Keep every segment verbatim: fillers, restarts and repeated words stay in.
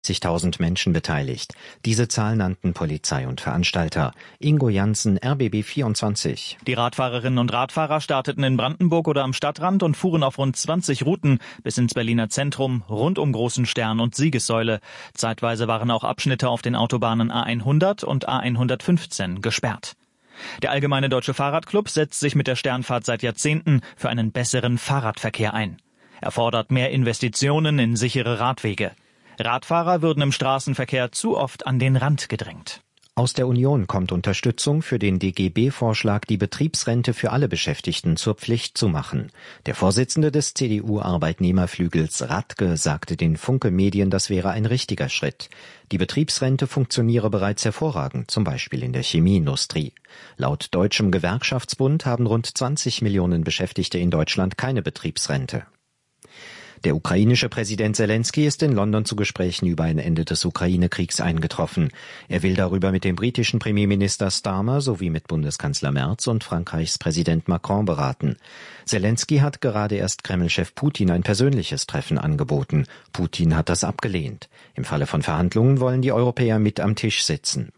sechzigtausend Menschen beteiligt. Diese Zahl nannten Polizei und Veranstalter. Ingo Janssen, R B B vierundzwanzig. Die Radfahrerinnen und Radfahrer starteten in Brandenburg oder am Stadtrand und fuhren auf rund zwanzig Routen bis ins Berliner Zentrum, rund um Großen Stern und Siegessäule. Zeitweise waren auch Abschnitte auf den Autobahnen A hundert und A hundertfünfzehn gesperrt. Der Allgemeine Deutsche Fahrradclub setzt sich mit der Sternfahrt seit Jahrzehnten für einen besseren Fahrradverkehr ein. Er fordert mehr Investitionen in sichere Radwege. Radfahrer würden im Straßenverkehr zu oft an den Rand gedrängt. Aus der Union kommt Unterstützung für den D G B-Vorschlag, die Betriebsrente für alle Beschäftigten zur Pflicht zu machen. Der Vorsitzende des C D U-Arbeitnehmerflügels Radke sagte den Funke Medien, das wäre ein richtiger Schritt. Die Betriebsrente funktioniere bereits hervorragend, zum Beispiel in der Chemieindustrie. Laut Deutschem Gewerkschaftsbund haben rund zwanzig Millionen Beschäftigte in Deutschland keine Betriebsrente. Der ukrainische Präsident Selenskyj ist in London zu Gesprächen über ein Ende des Ukraine-Kriegs eingetroffen. Er will darüber mit dem britischen Premierminister Starmer sowie mit Bundeskanzler Merz und Frankreichs Präsident Macron beraten. Selenskyj hat gerade erst Kreml-Chef Putin ein persönliches Treffen angeboten. Putin hat das abgelehnt. Im Falle von Verhandlungen wollen die Europäer mit am Tisch sitzen.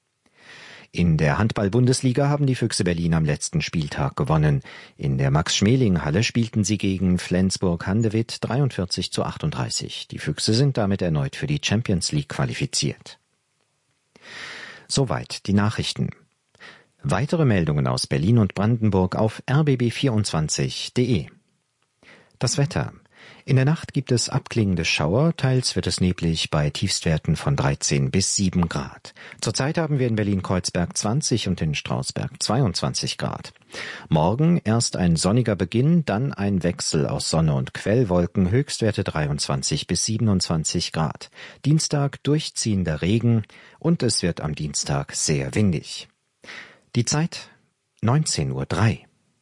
In der Handball-Bundesliga haben die Füchse Berlin am letzten Spieltag gewonnen. In der Max-Schmeling-Halle spielten sie gegen Flensburg-Handewitt dreiundvierzig zu achtunddreißig. Die Füchse sind damit erneut für die Champions League qualifiziert. Soweit die Nachrichten. Weitere Meldungen aus Berlin und Brandenburg auf r b b vierundzwanzig punkt de. Das Wetter. In der Nacht gibt es abklingende Schauer, teils wird es neblig bei Tiefstwerten von dreizehn bis sieben Grad. Zurzeit haben wir in Berlin-Kreuzberg zwanzig und in Strausberg zweiundzwanzig Grad. Morgen erst ein sonniger Beginn, dann ein Wechsel aus Sonne und Quellwolken, Höchstwerte dreiundzwanzig bis siebenundzwanzig Grad. Dienstag durchziehender Regen und es wird am Dienstag sehr windig. Die Zeit neunzehn Uhr drei.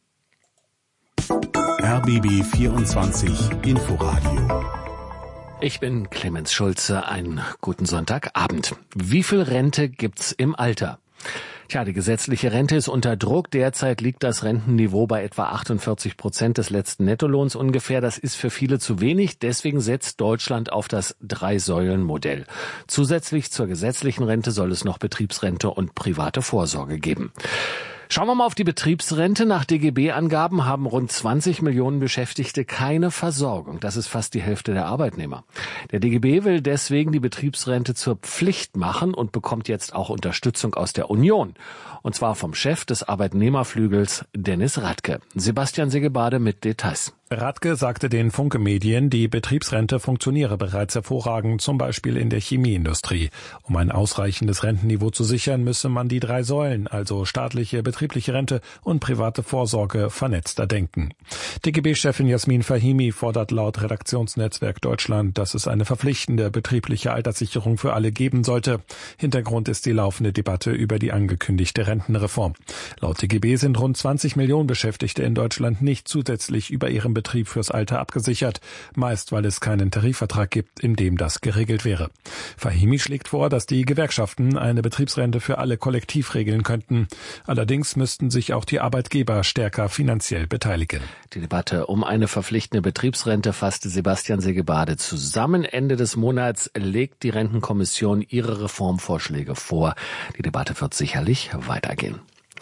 R B B vierundzwanzig Inforadio. Ich bin Clemens Schulze. Einen guten Sonntagabend. Wie viel Rente gibt's im Alter? Tja, die gesetzliche Rente ist unter Druck. Derzeit liegt das Rentenniveau bei etwa achtundvierzig Prozent des letzten Nettolohns ungefähr. Das ist für viele zu wenig. Deswegen setzt Deutschland auf das Drei-Säulen-Modell. Zusätzlich zur gesetzlichen Rente soll es noch Betriebsrente und private Vorsorge geben. Schauen wir mal auf die Betriebsrente. Nach D G B-Angaben haben rund zwanzig Millionen Beschäftigte keine Versorgung. Das ist fast die Hälfte der Arbeitnehmer. Der D G B will deswegen die Betriebsrente zur Pflicht machen und bekommt jetzt auch Unterstützung aus der Union. Und zwar vom Chef des Arbeitnehmerflügels Dennis Radke. Sebastian Segebade mit Details. Radke sagte den Funke Medien, die Betriebsrente funktioniere bereits hervorragend, zum Beispiel in der Chemieindustrie. Um ein ausreichendes Rentenniveau zu sichern, müsse man die drei Säulen, also staatliche, betriebliche Rente und private Vorsorge, vernetzter denken. D G B-Chefin Jasmin Fahimi fordert laut Redaktionsnetzwerk Deutschland, dass es eine verpflichtende betriebliche Alterssicherung für alle geben sollte. Hintergrund ist die laufende Debatte über die angekündigte Rentenreform. Laut D G B sind rund zwanzig Millionen Beschäftigte in Deutschland nicht zusätzlich über ihren Betrieb fürs Alter abgesichert, meist weil es keinen Tarifvertrag gibt, in dem das geregelt wäre. Fahimi schlägt vor, dass die Gewerkschaften eine Betriebsrente für alle kollektiv regeln könnten. Allerdings müssten sich auch die Arbeitgeber stärker finanziell beteiligen. Die Debatte um eine verpflichtende Betriebsrente fasste Sebastian Segebade zusammen. Ende des Monats legt die Rentenkommission ihre Reformvorschläge vor. Die Debatte wird sicherlich weitergehen.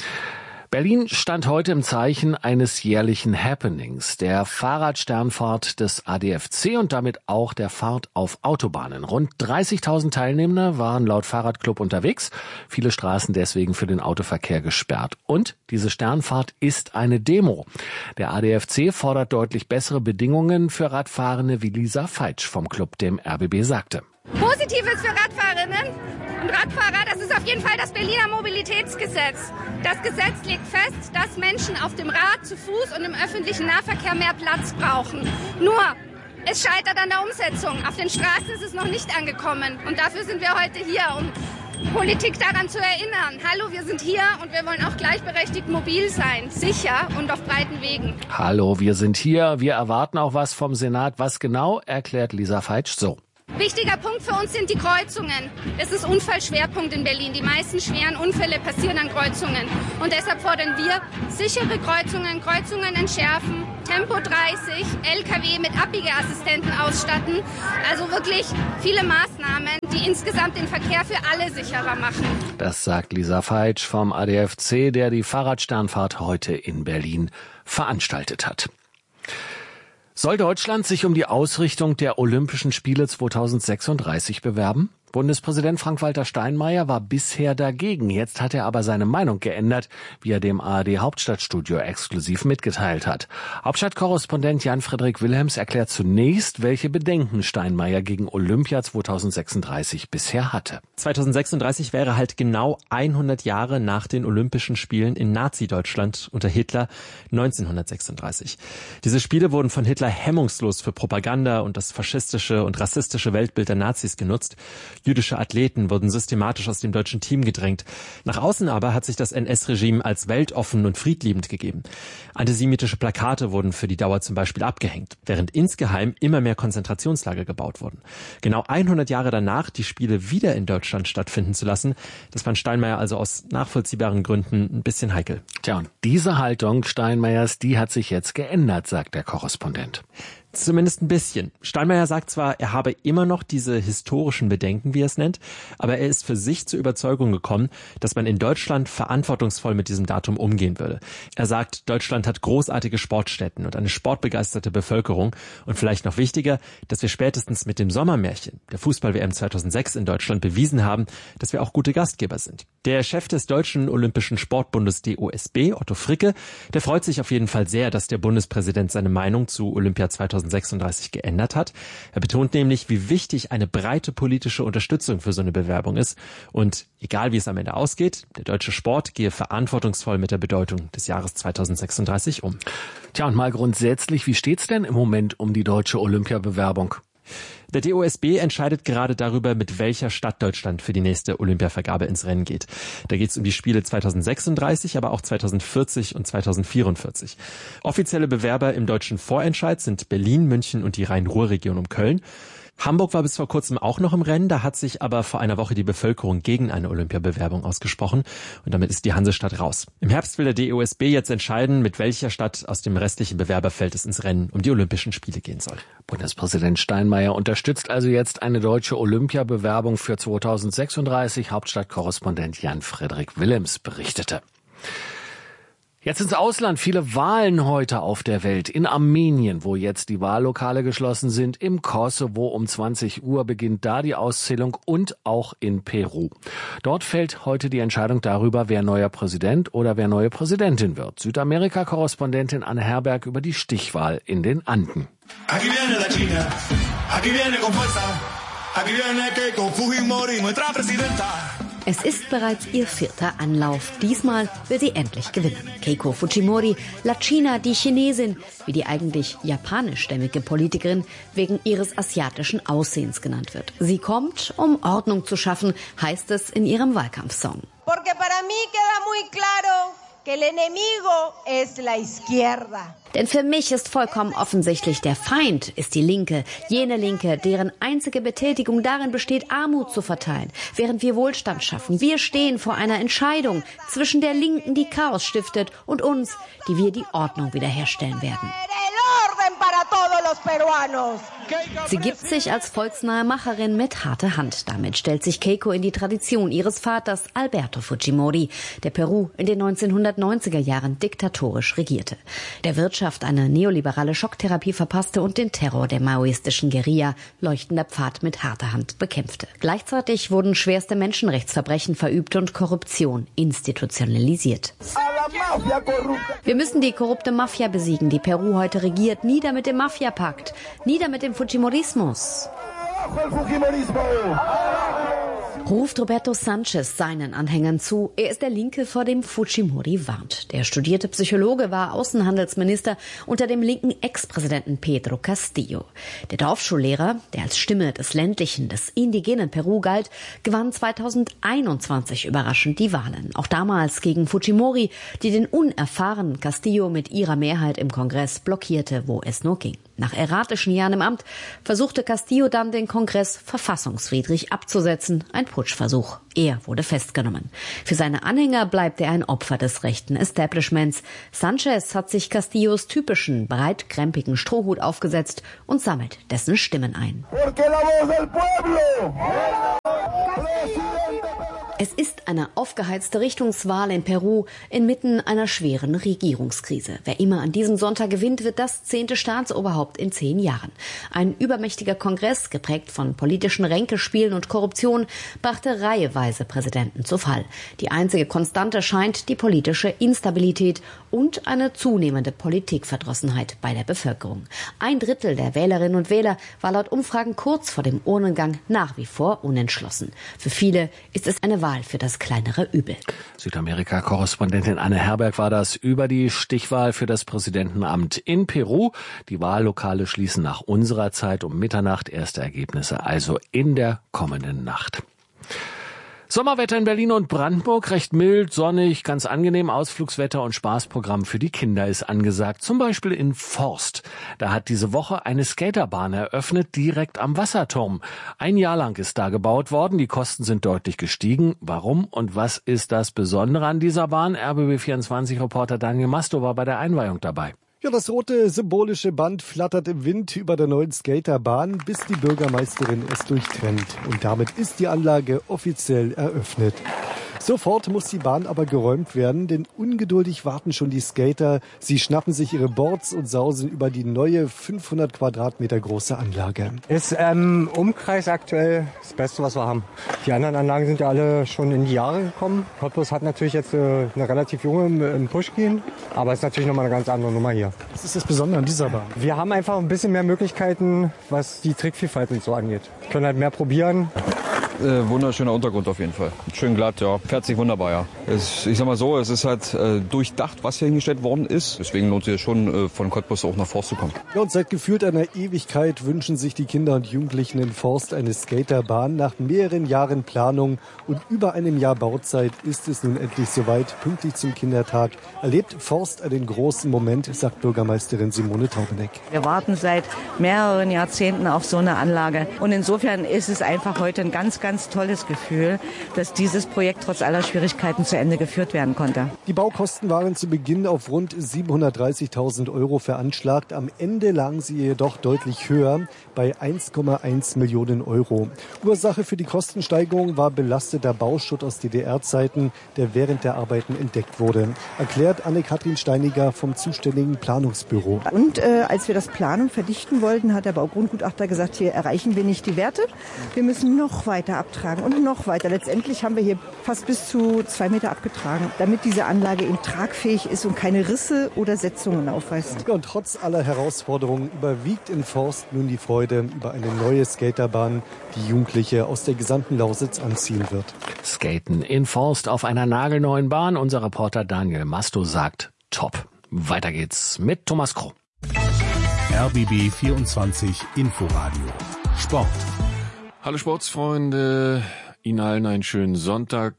Berlin stand heute im Zeichen eines jährlichen Happenings, der Fahrradsternfahrt des A D F C und damit auch der Fahrt auf Autobahnen. Rund dreißigtausend Teilnehmer waren laut Fahrradclub unterwegs, viele Straßen deswegen für den Autoverkehr gesperrt. Und diese Sternfahrt ist eine Demo. Der A D F C fordert deutlich bessere Bedingungen für Radfahrende, wie Lisa Feitsch vom Club dem R B B sagte. Positives für Radfahrerinnen und Radfahrer, das ist auf jeden Fall das Berliner Mobilitätsgesetz. Das Gesetz legt fest, dass Menschen auf dem Rad, zu Fuß und im öffentlichen Nahverkehr mehr Platz brauchen. Nur, es scheitert an der Umsetzung. Auf den Straßen ist es noch nicht angekommen. Und dafür sind wir heute hier, um Politik daran zu erinnern. Hallo, wir sind hier und wir wollen auch gleichberechtigt mobil sein, sicher und auf breiten Wegen. Hallo, wir sind hier. Wir erwarten auch was vom Senat. Was genau, erklärt Lisa Feitsch so. Wichtiger Punkt für uns sind die Kreuzungen. Es ist Unfallschwerpunkt in Berlin. Die meisten schweren Unfälle passieren an Kreuzungen. Und deshalb fordern wir sichere Kreuzungen, Kreuzungen entschärfen, Tempo dreißig, L K W mit Abbiegeassistenten ausstatten. Also wirklich viele Maßnahmen, die insgesamt den Verkehr für alle sicherer machen. Das sagt Lisa Feitsch vom A D F C, der die Fahrradsternfahrt heute in Berlin veranstaltet hat. Soll Deutschland sich um die Ausrichtung der Olympischen Spiele zweitausendsechsunddreißig bewerben? Bundespräsident Frank-Walter Steinmeier war bisher dagegen. Jetzt hat er aber seine Meinung geändert, wie er dem A R D Hauptstadtstudio exklusiv mitgeteilt hat. Hauptstadtkorrespondent Jan-Frederik Wilhelms erklärt zunächst, welche Bedenken Steinmeier gegen Olympia zweitausendsechsunddreißig bisher hatte. zweitausendsechsunddreißig wäre halt genau hundert Jahre nach den Olympischen Spielen in Nazi-Deutschland unter Hitler neunzehnhundertsechsunddreißig. Diese Spiele wurden von Hitler hemmungslos für Propaganda und das faschistische und rassistische Weltbild der Nazis genutzt. Jüdische Athleten wurden systematisch aus dem deutschen Team gedrängt. Nach außen aber hat sich das N S-Regime als weltoffen und friedliebend gegeben. Antisemitische Plakate wurden für die Dauer zum Beispiel abgehängt, während insgeheim immer mehr Konzentrationslager gebaut wurden. Genau hundert Jahre danach die Spiele wieder in Deutschland stattfinden zu lassen, das fand Steinmeier also aus nachvollziehbaren Gründen ein bisschen heikel. Tja, und diese Haltung Steinmeiers, die hat sich jetzt geändert, sagt der Korrespondent. Zumindest ein bisschen. Steinmeier sagt zwar, er habe immer noch diese historischen Bedenken, wie er es nennt, aber er ist für sich zur Überzeugung gekommen, dass man in Deutschland verantwortungsvoll mit diesem Datum umgehen würde. Er sagt, Deutschland hat großartige Sportstätten und eine sportbegeisterte Bevölkerung und vielleicht noch wichtiger, dass wir spätestens mit dem Sommermärchen, der Fußball-W M zweitausendsechs in Deutschland, bewiesen haben, dass wir auch gute Gastgeber sind. Der Chef des Deutschen Olympischen Sportbundes D O S B, Otto Fricke, der freut sich auf jeden Fall sehr, dass der Bundespräsident seine Meinung zu Olympia zweitausendsechsunddreißig geändert hat. Er betont nämlich, wie wichtig eine breite politische Unterstützung für so eine Bewerbung ist. Und egal wie es am Ende ausgeht, der deutsche Sport gehe verantwortungsvoll mit der Bedeutung des Jahres zweitausendsechsunddreißig um. Tja, und mal grundsätzlich, wie steht's denn im Moment um die deutsche Olympiabewerbung? Der D O S B entscheidet gerade darüber, mit welcher Stadt Deutschland für die nächste Olympiavergabe ins Rennen geht. Da geht es um die Spiele zweitausendsechsunddreißig, aber auch zweitausendvierzig und zweitausendvierundvierzig. Offizielle Bewerber im deutschen Vorentscheid sind Berlin, München und die Rhein-Ruhr-Region um Köln. Hamburg war bis vor kurzem auch noch im Rennen, da hat sich aber vor einer Woche die Bevölkerung gegen eine Olympiabewerbung ausgesprochen und damit ist die Hansestadt raus. Im Herbst will der D O S B jetzt entscheiden, mit welcher Stadt aus dem restlichen Bewerberfeld es ins Rennen um die Olympischen Spiele gehen soll. Bundespräsident Steinmeier unterstützt also jetzt eine deutsche Olympiabewerbung für zweitausendsechsunddreißig. Hauptstadtkorrespondent Jan-Frederik Wilhelms berichtete. Jetzt ins Ausland, viele Wahlen heute auf der Welt. In Armenien, wo jetzt die Wahllokale geschlossen sind, im Kosovo um zwanzig Uhr beginnt da die Auszählung und auch in Peru. Dort fällt heute die Entscheidung darüber, wer neuer Präsident oder wer neue Präsidentin wird. Südamerika-Korrespondentin Anne Herberg über die Stichwahl in den Anden. Aquí viene la China, aquí viene con fuerza, aquí viene Keiko Fujimori, nuestra presidenta. Es ist bereits ihr vierter Anlauf. Diesmal will sie endlich gewinnen. Keiko Fujimori, La China, die Chinesin, wie die eigentlich japanischstämmige Politikerin wegen ihres asiatischen Aussehens genannt wird. Sie kommt, um Ordnung zu schaffen, heißt es in ihrem Wahlkampfsong. Porque para mí queda muy claro que el enemigo es la izquierda. Denn für mich ist vollkommen offensichtlich, der Feind ist die Linke, jene Linke, deren einzige Betätigung darin besteht, Armut zu verteilen, während wir Wohlstand schaffen. Wir stehen vor einer Entscheidung zwischen der Linken, die Chaos stiftet, und uns, die wir die Ordnung wiederherstellen werden. Sie gibt sich als volksnahe Macherin mit harter Hand. Damit stellt sich Keiko in die Tradition ihres Vaters Alberto Fujimori, der Peru in den neunzehnhundertneunziger Jahren diktatorisch regierte. Der Wirtschaft eine neoliberale Schocktherapie verpasste und den Terror der maoistischen Guerilla, leuchtender Pfad, mit harter Hand bekämpfte. Gleichzeitig wurden schwerste Menschenrechtsverbrechen verübt und Korruption institutionalisiert. Wir müssen die korrupte Mafia besiegen, die Peru heute regiert. Nieder mit dem Mafia-Pakt, nieder mit dem Fujimorismus. Ruft Roberto Sanchez seinen Anhängern zu. Er ist der Linke, vor dem Fujimori warnt. Der studierte Psychologe war Außenhandelsminister unter dem linken Ex-Präsidenten Pedro Castillo. Der Dorfschullehrer, der als Stimme des ländlichen, des indigenen Peru galt, gewann zweitausendeinundzwanzig überraschend die Wahlen. Auch damals gegen Fujimori, die den unerfahrenen Castillo mit ihrer Mehrheit im Kongress blockierte, wo es nur ging. Nach erratischen Jahren im Amt versuchte Castillo dann, den Kongress verfassungswidrig abzusetzen. Ein Putschversuch. Er wurde festgenommen. Für seine Anhänger bleibt er ein Opfer des rechten Establishments. Sanchez hat sich Castillos typischen, breitkrempigen Strohhut aufgesetzt und sammelt dessen Stimmen ein. Es ist eine aufgeheizte Richtungswahl in Peru inmitten einer schweren Regierungskrise. Wer immer an diesem Sonntag gewinnt, wird das zehnte Staatsoberhaupt in zehn Jahren. Ein übermächtiger Kongress, geprägt von politischen Ränkespielen und Korruption, brachte reiheweise Präsidenten zu Fall. Die einzige Konstante scheint die politische Instabilität und eine zunehmende Politikverdrossenheit bei der Bevölkerung. Ein Drittel der Wählerinnen und Wähler war laut Umfragen kurz vor dem Urnengang nach wie vor unentschlossen. Für viele ist es eine Wahl für das kleinere Übel. Südamerika-Korrespondentin Anne Herberg war das über die Stichwahl für das Präsidentenamt in Peru. Die Wahllokale schließen nach unserer Zeit um Mitternacht. Erste Ergebnisse also in der kommenden Nacht. Sommerwetter in Berlin und Brandenburg, recht mild, sonnig, ganz angenehm. Ausflugswetter und Spaßprogramm für die Kinder ist angesagt, zum Beispiel in Forst. Da hat diese Woche eine Skaterbahn eröffnet, direkt am Wasserturm. Ein Jahr lang ist da gebaut worden, die Kosten sind deutlich gestiegen. Warum und was ist das Besondere an dieser Bahn? R B B vierundzwanzig-Reporter Daniel Masto war bei der Einweihung dabei. Ja, das rote symbolische Band flattert im Wind über der neuen Skaterbahn, bis die Bürgermeisterin es durchtrennt. Und damit ist die Anlage offiziell eröffnet. Sofort muss die Bahn aber geräumt werden, denn ungeduldig warten schon die Skater. Sie schnappen sich ihre Boards und sausen über die neue fünfhundert Quadratmeter große Anlage. Ist im ähm, Umkreis aktuell das Beste, was wir haben. Die anderen Anlagen sind ja alle schon in die Jahre gekommen. Cottbus hat natürlich jetzt äh, eine relativ junge im, im Pushkin, aber ist natürlich nochmal eine ganz andere Nummer hier. Was ist das Besondere an dieser Bahn? Wir haben einfach ein bisschen mehr Möglichkeiten, was die Trickvielfalt und so angeht. Wir können halt mehr probieren. Äh, wunderschöner Untergrund auf jeden Fall. Schön glatt, ja. Fährt sich wunderbar, ja. Es, ich sag mal so, es ist halt äh, durchdacht, was hier hingestellt worden ist. Deswegen lohnt sich schon, äh, von Cottbus auch nach Forst zu kommen. Ja, und seit gefühlt einer Ewigkeit wünschen sich die Kinder und Jugendlichen in Forst eine Skaterbahn. Nach mehreren Jahren Planung und über einem Jahr Bauzeit ist es nun endlich soweit. Pünktlich zum Kindertag erlebt Forst einen großen Moment, sagt Bürgermeisterin Simone Taubeneck. Wir warten seit mehreren Jahrzehnten auf so eine Anlage. Und insofern ist es einfach heute ein ganz, ganz ganz tolles Gefühl, dass dieses Projekt trotz aller Schwierigkeiten zu Ende geführt werden konnte. Die Baukosten waren zu Beginn auf rund siebenhundertdreißigtausend Euro veranschlagt. Am Ende lagen sie jedoch deutlich höher, bei eins Komma eins Millionen Euro. Ursache für die Kostensteigerung war belasteter Bauschutt aus D D R-Zeiten, der während der Arbeiten entdeckt wurde. Erklärt Anne-Kathrin Steiniger vom zuständigen Planungsbüro. Und äh, als wir das planen und verdichten wollten, hat der Baugrundgutachter gesagt, hier erreichen wir nicht die Werte. Wir müssen noch weiter abtragen und noch weiter. Letztendlich haben wir hier fast bis zu zwei Meter abgetragen, damit diese Anlage eben tragfähig ist und keine Risse oder Setzungen aufweist. Und trotz aller Herausforderungen überwiegt in Forst nun die Freude über eine neue Skaterbahn, die Jugendliche aus der gesamten Lausitz anziehen wird. Skaten in Forst auf einer nagelneuen Bahn. Unser Reporter Daniel Masto sagt top. Weiter geht's mit Thomas Kroh. R B B vierundzwanzig Inforadio Sport. Hallo Sportsfreunde, Ihnen allen einen schönen Sonntag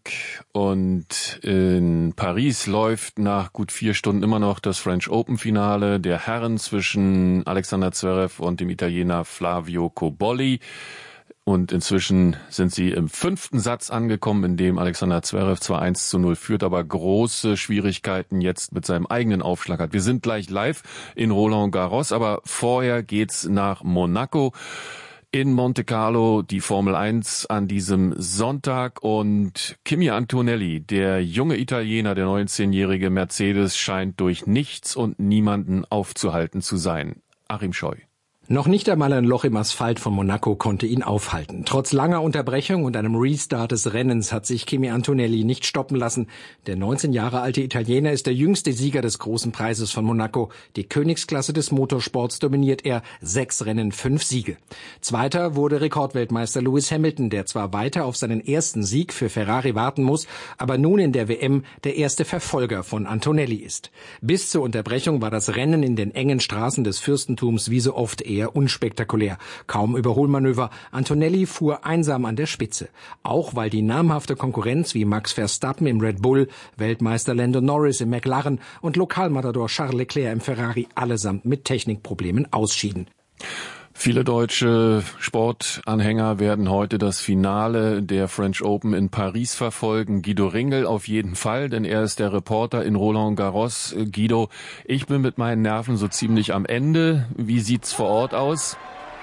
und in Paris läuft nach gut vier Stunden immer noch das French Open Finale der Herren zwischen Alexander Zverev und dem Italiener Flavio Cobolli. Und inzwischen sind sie im fünften Satz angekommen, in dem Alexander Zverev zwar eins zu null führt, aber große Schwierigkeiten jetzt mit seinem eigenen Aufschlag hat. Wir sind gleich live in Roland Garros, aber vorher geht's nach Monaco. In Monte Carlo die Formel eins an diesem Sonntag und Kimi Antonelli, der junge Italiener, der neunzehnjährige Mercedes, scheint durch nichts und niemanden aufzuhalten zu sein. Achim Scheu. Noch nicht einmal ein Loch im Asphalt von Monaco konnte ihn aufhalten. Trotz langer Unterbrechung und einem Restart des Rennens hat sich Kimi Antonelli nicht stoppen lassen. Der neunzehn Jahre alte Italiener ist der jüngste Sieger des großen Preises von Monaco. Die Königsklasse des Motorsports dominiert er. Sechs Rennen, fünf Siege. Zweiter wurde Rekordweltmeister Lewis Hamilton, der zwar weiter auf seinen ersten Sieg für Ferrari warten muss, aber nun in der W M der erste Verfolger von Antonelli ist. Bis zur Unterbrechung war das Rennen in den engen Straßen des Fürstentums wie so oft eher unspektakulär. Kaum Überholmanöver. Antonelli fuhr einsam an der Spitze. Auch weil die namhafte Konkurrenz wie Max Verstappen im Red Bull, Weltmeister Lando Norris im McLaren und Lokalmatador Charles Leclerc im Ferrari allesamt mit Technikproblemen ausschieden. Viele deutsche Sportanhänger werden heute das Finale der French Open in Paris verfolgen. Guido Ringel auf jeden Fall, denn er ist der Reporter in Roland Garros. Guido, ich bin mit meinen Nerven so ziemlich am Ende. Wie sieht's vor Ort aus?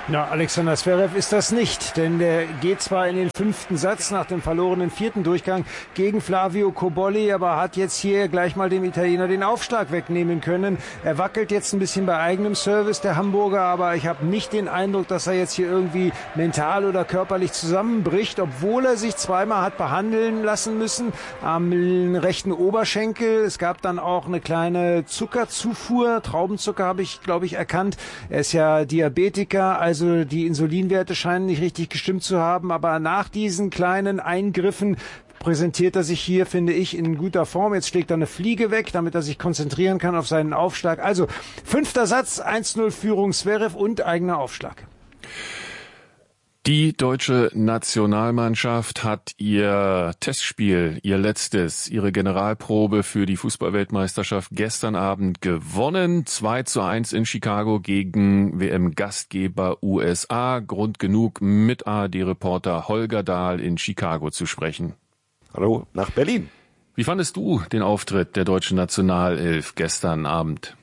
Na, Alexander Zverev ist das nicht, denn der geht zwar in den fünften Satz nach dem verlorenen vierten Durchgang gegen Flavio Cobolli, aber hat jetzt hier gleich mal dem Italiener den Aufschlag wegnehmen können. Er wackelt jetzt ein bisschen bei eigenem Service, der Hamburger, aber ich habe nicht den Eindruck, dass er jetzt hier irgendwie mental oder körperlich zusammenbricht, obwohl er sich zweimal hat behandeln lassen müssen am rechten Oberschenkel. Es gab dann auch eine kleine Zuckerzufuhr, Traubenzucker habe ich, glaube ich, erkannt. Er ist ja Diabetiker, also die Insulinwerte scheinen nicht richtig gestimmt zu haben, aber nach diesen kleinen Eingriffen präsentiert er sich hier, finde ich, in guter Form. Jetzt schlägt er eine Fliege weg, damit er sich konzentrieren kann auf seinen Aufschlag. Also fünfter Satz, eins null Führung Zverev und eigener Aufschlag. Die deutsche Nationalmannschaft hat ihr Testspiel, ihr letztes, ihre Generalprobe für die Fußballweltmeisterschaft gestern Abend gewonnen. zwei zu eins in Chicago gegen W M-Gastgeber U S A. Grund genug, mit A R D-Reporter Holger Dahl in Chicago zu sprechen. Hallo, nach Berlin. Wie fandest du den Auftritt der deutschen Nationalelf gestern Abend?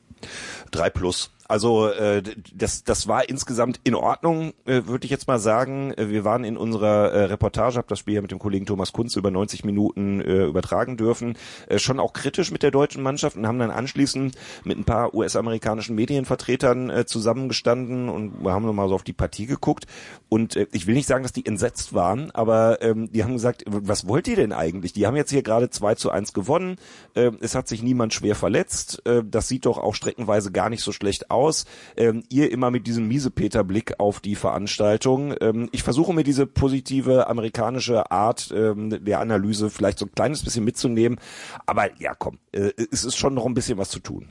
Drei plus. Also äh, das das war insgesamt in Ordnung, äh, würde ich jetzt mal sagen. Wir waren in unserer äh, Reportage, habe das Spiel ja mit dem Kollegen Thomas Kunz über neunzig Minuten äh, übertragen dürfen, äh, schon auch kritisch mit der deutschen Mannschaft und haben dann anschließend mit ein paar U S-amerikanischen Medienvertretern äh, zusammengestanden und wir haben nochmal so auf die Partie geguckt. Und äh, ich will nicht sagen, dass die entsetzt waren, aber ähm, die haben gesagt, was wollt ihr denn eigentlich? Die haben jetzt hier gerade zwei zu eins gewonnen, äh, es hat sich niemand schwer verletzt, äh, das sieht doch auch streckenweise gar nicht so schlecht aus. Aus. Ähm, ihr immer mit diesem Miesepeter-Blick auf die Veranstaltung. Ähm, ich versuche mir diese positive amerikanische Art ähm, der Analyse vielleicht so ein kleines bisschen mitzunehmen. Aber ja, komm, äh, es ist schon noch ein bisschen was zu tun.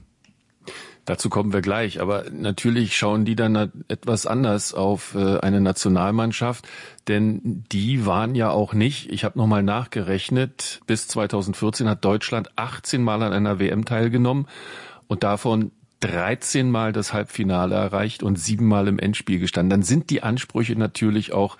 Dazu kommen wir gleich. Aber natürlich schauen die dann etwas anders auf äh, eine Nationalmannschaft, denn die waren ja auch nicht, ich habe nochmal nachgerechnet, bis zweitausendvierzehn hat Deutschland achtzehn Mal an einer W M teilgenommen und davon dreizehn Mal das Halbfinale erreicht und sieben Mal im Endspiel gestanden. Dann sind die Ansprüche natürlich auch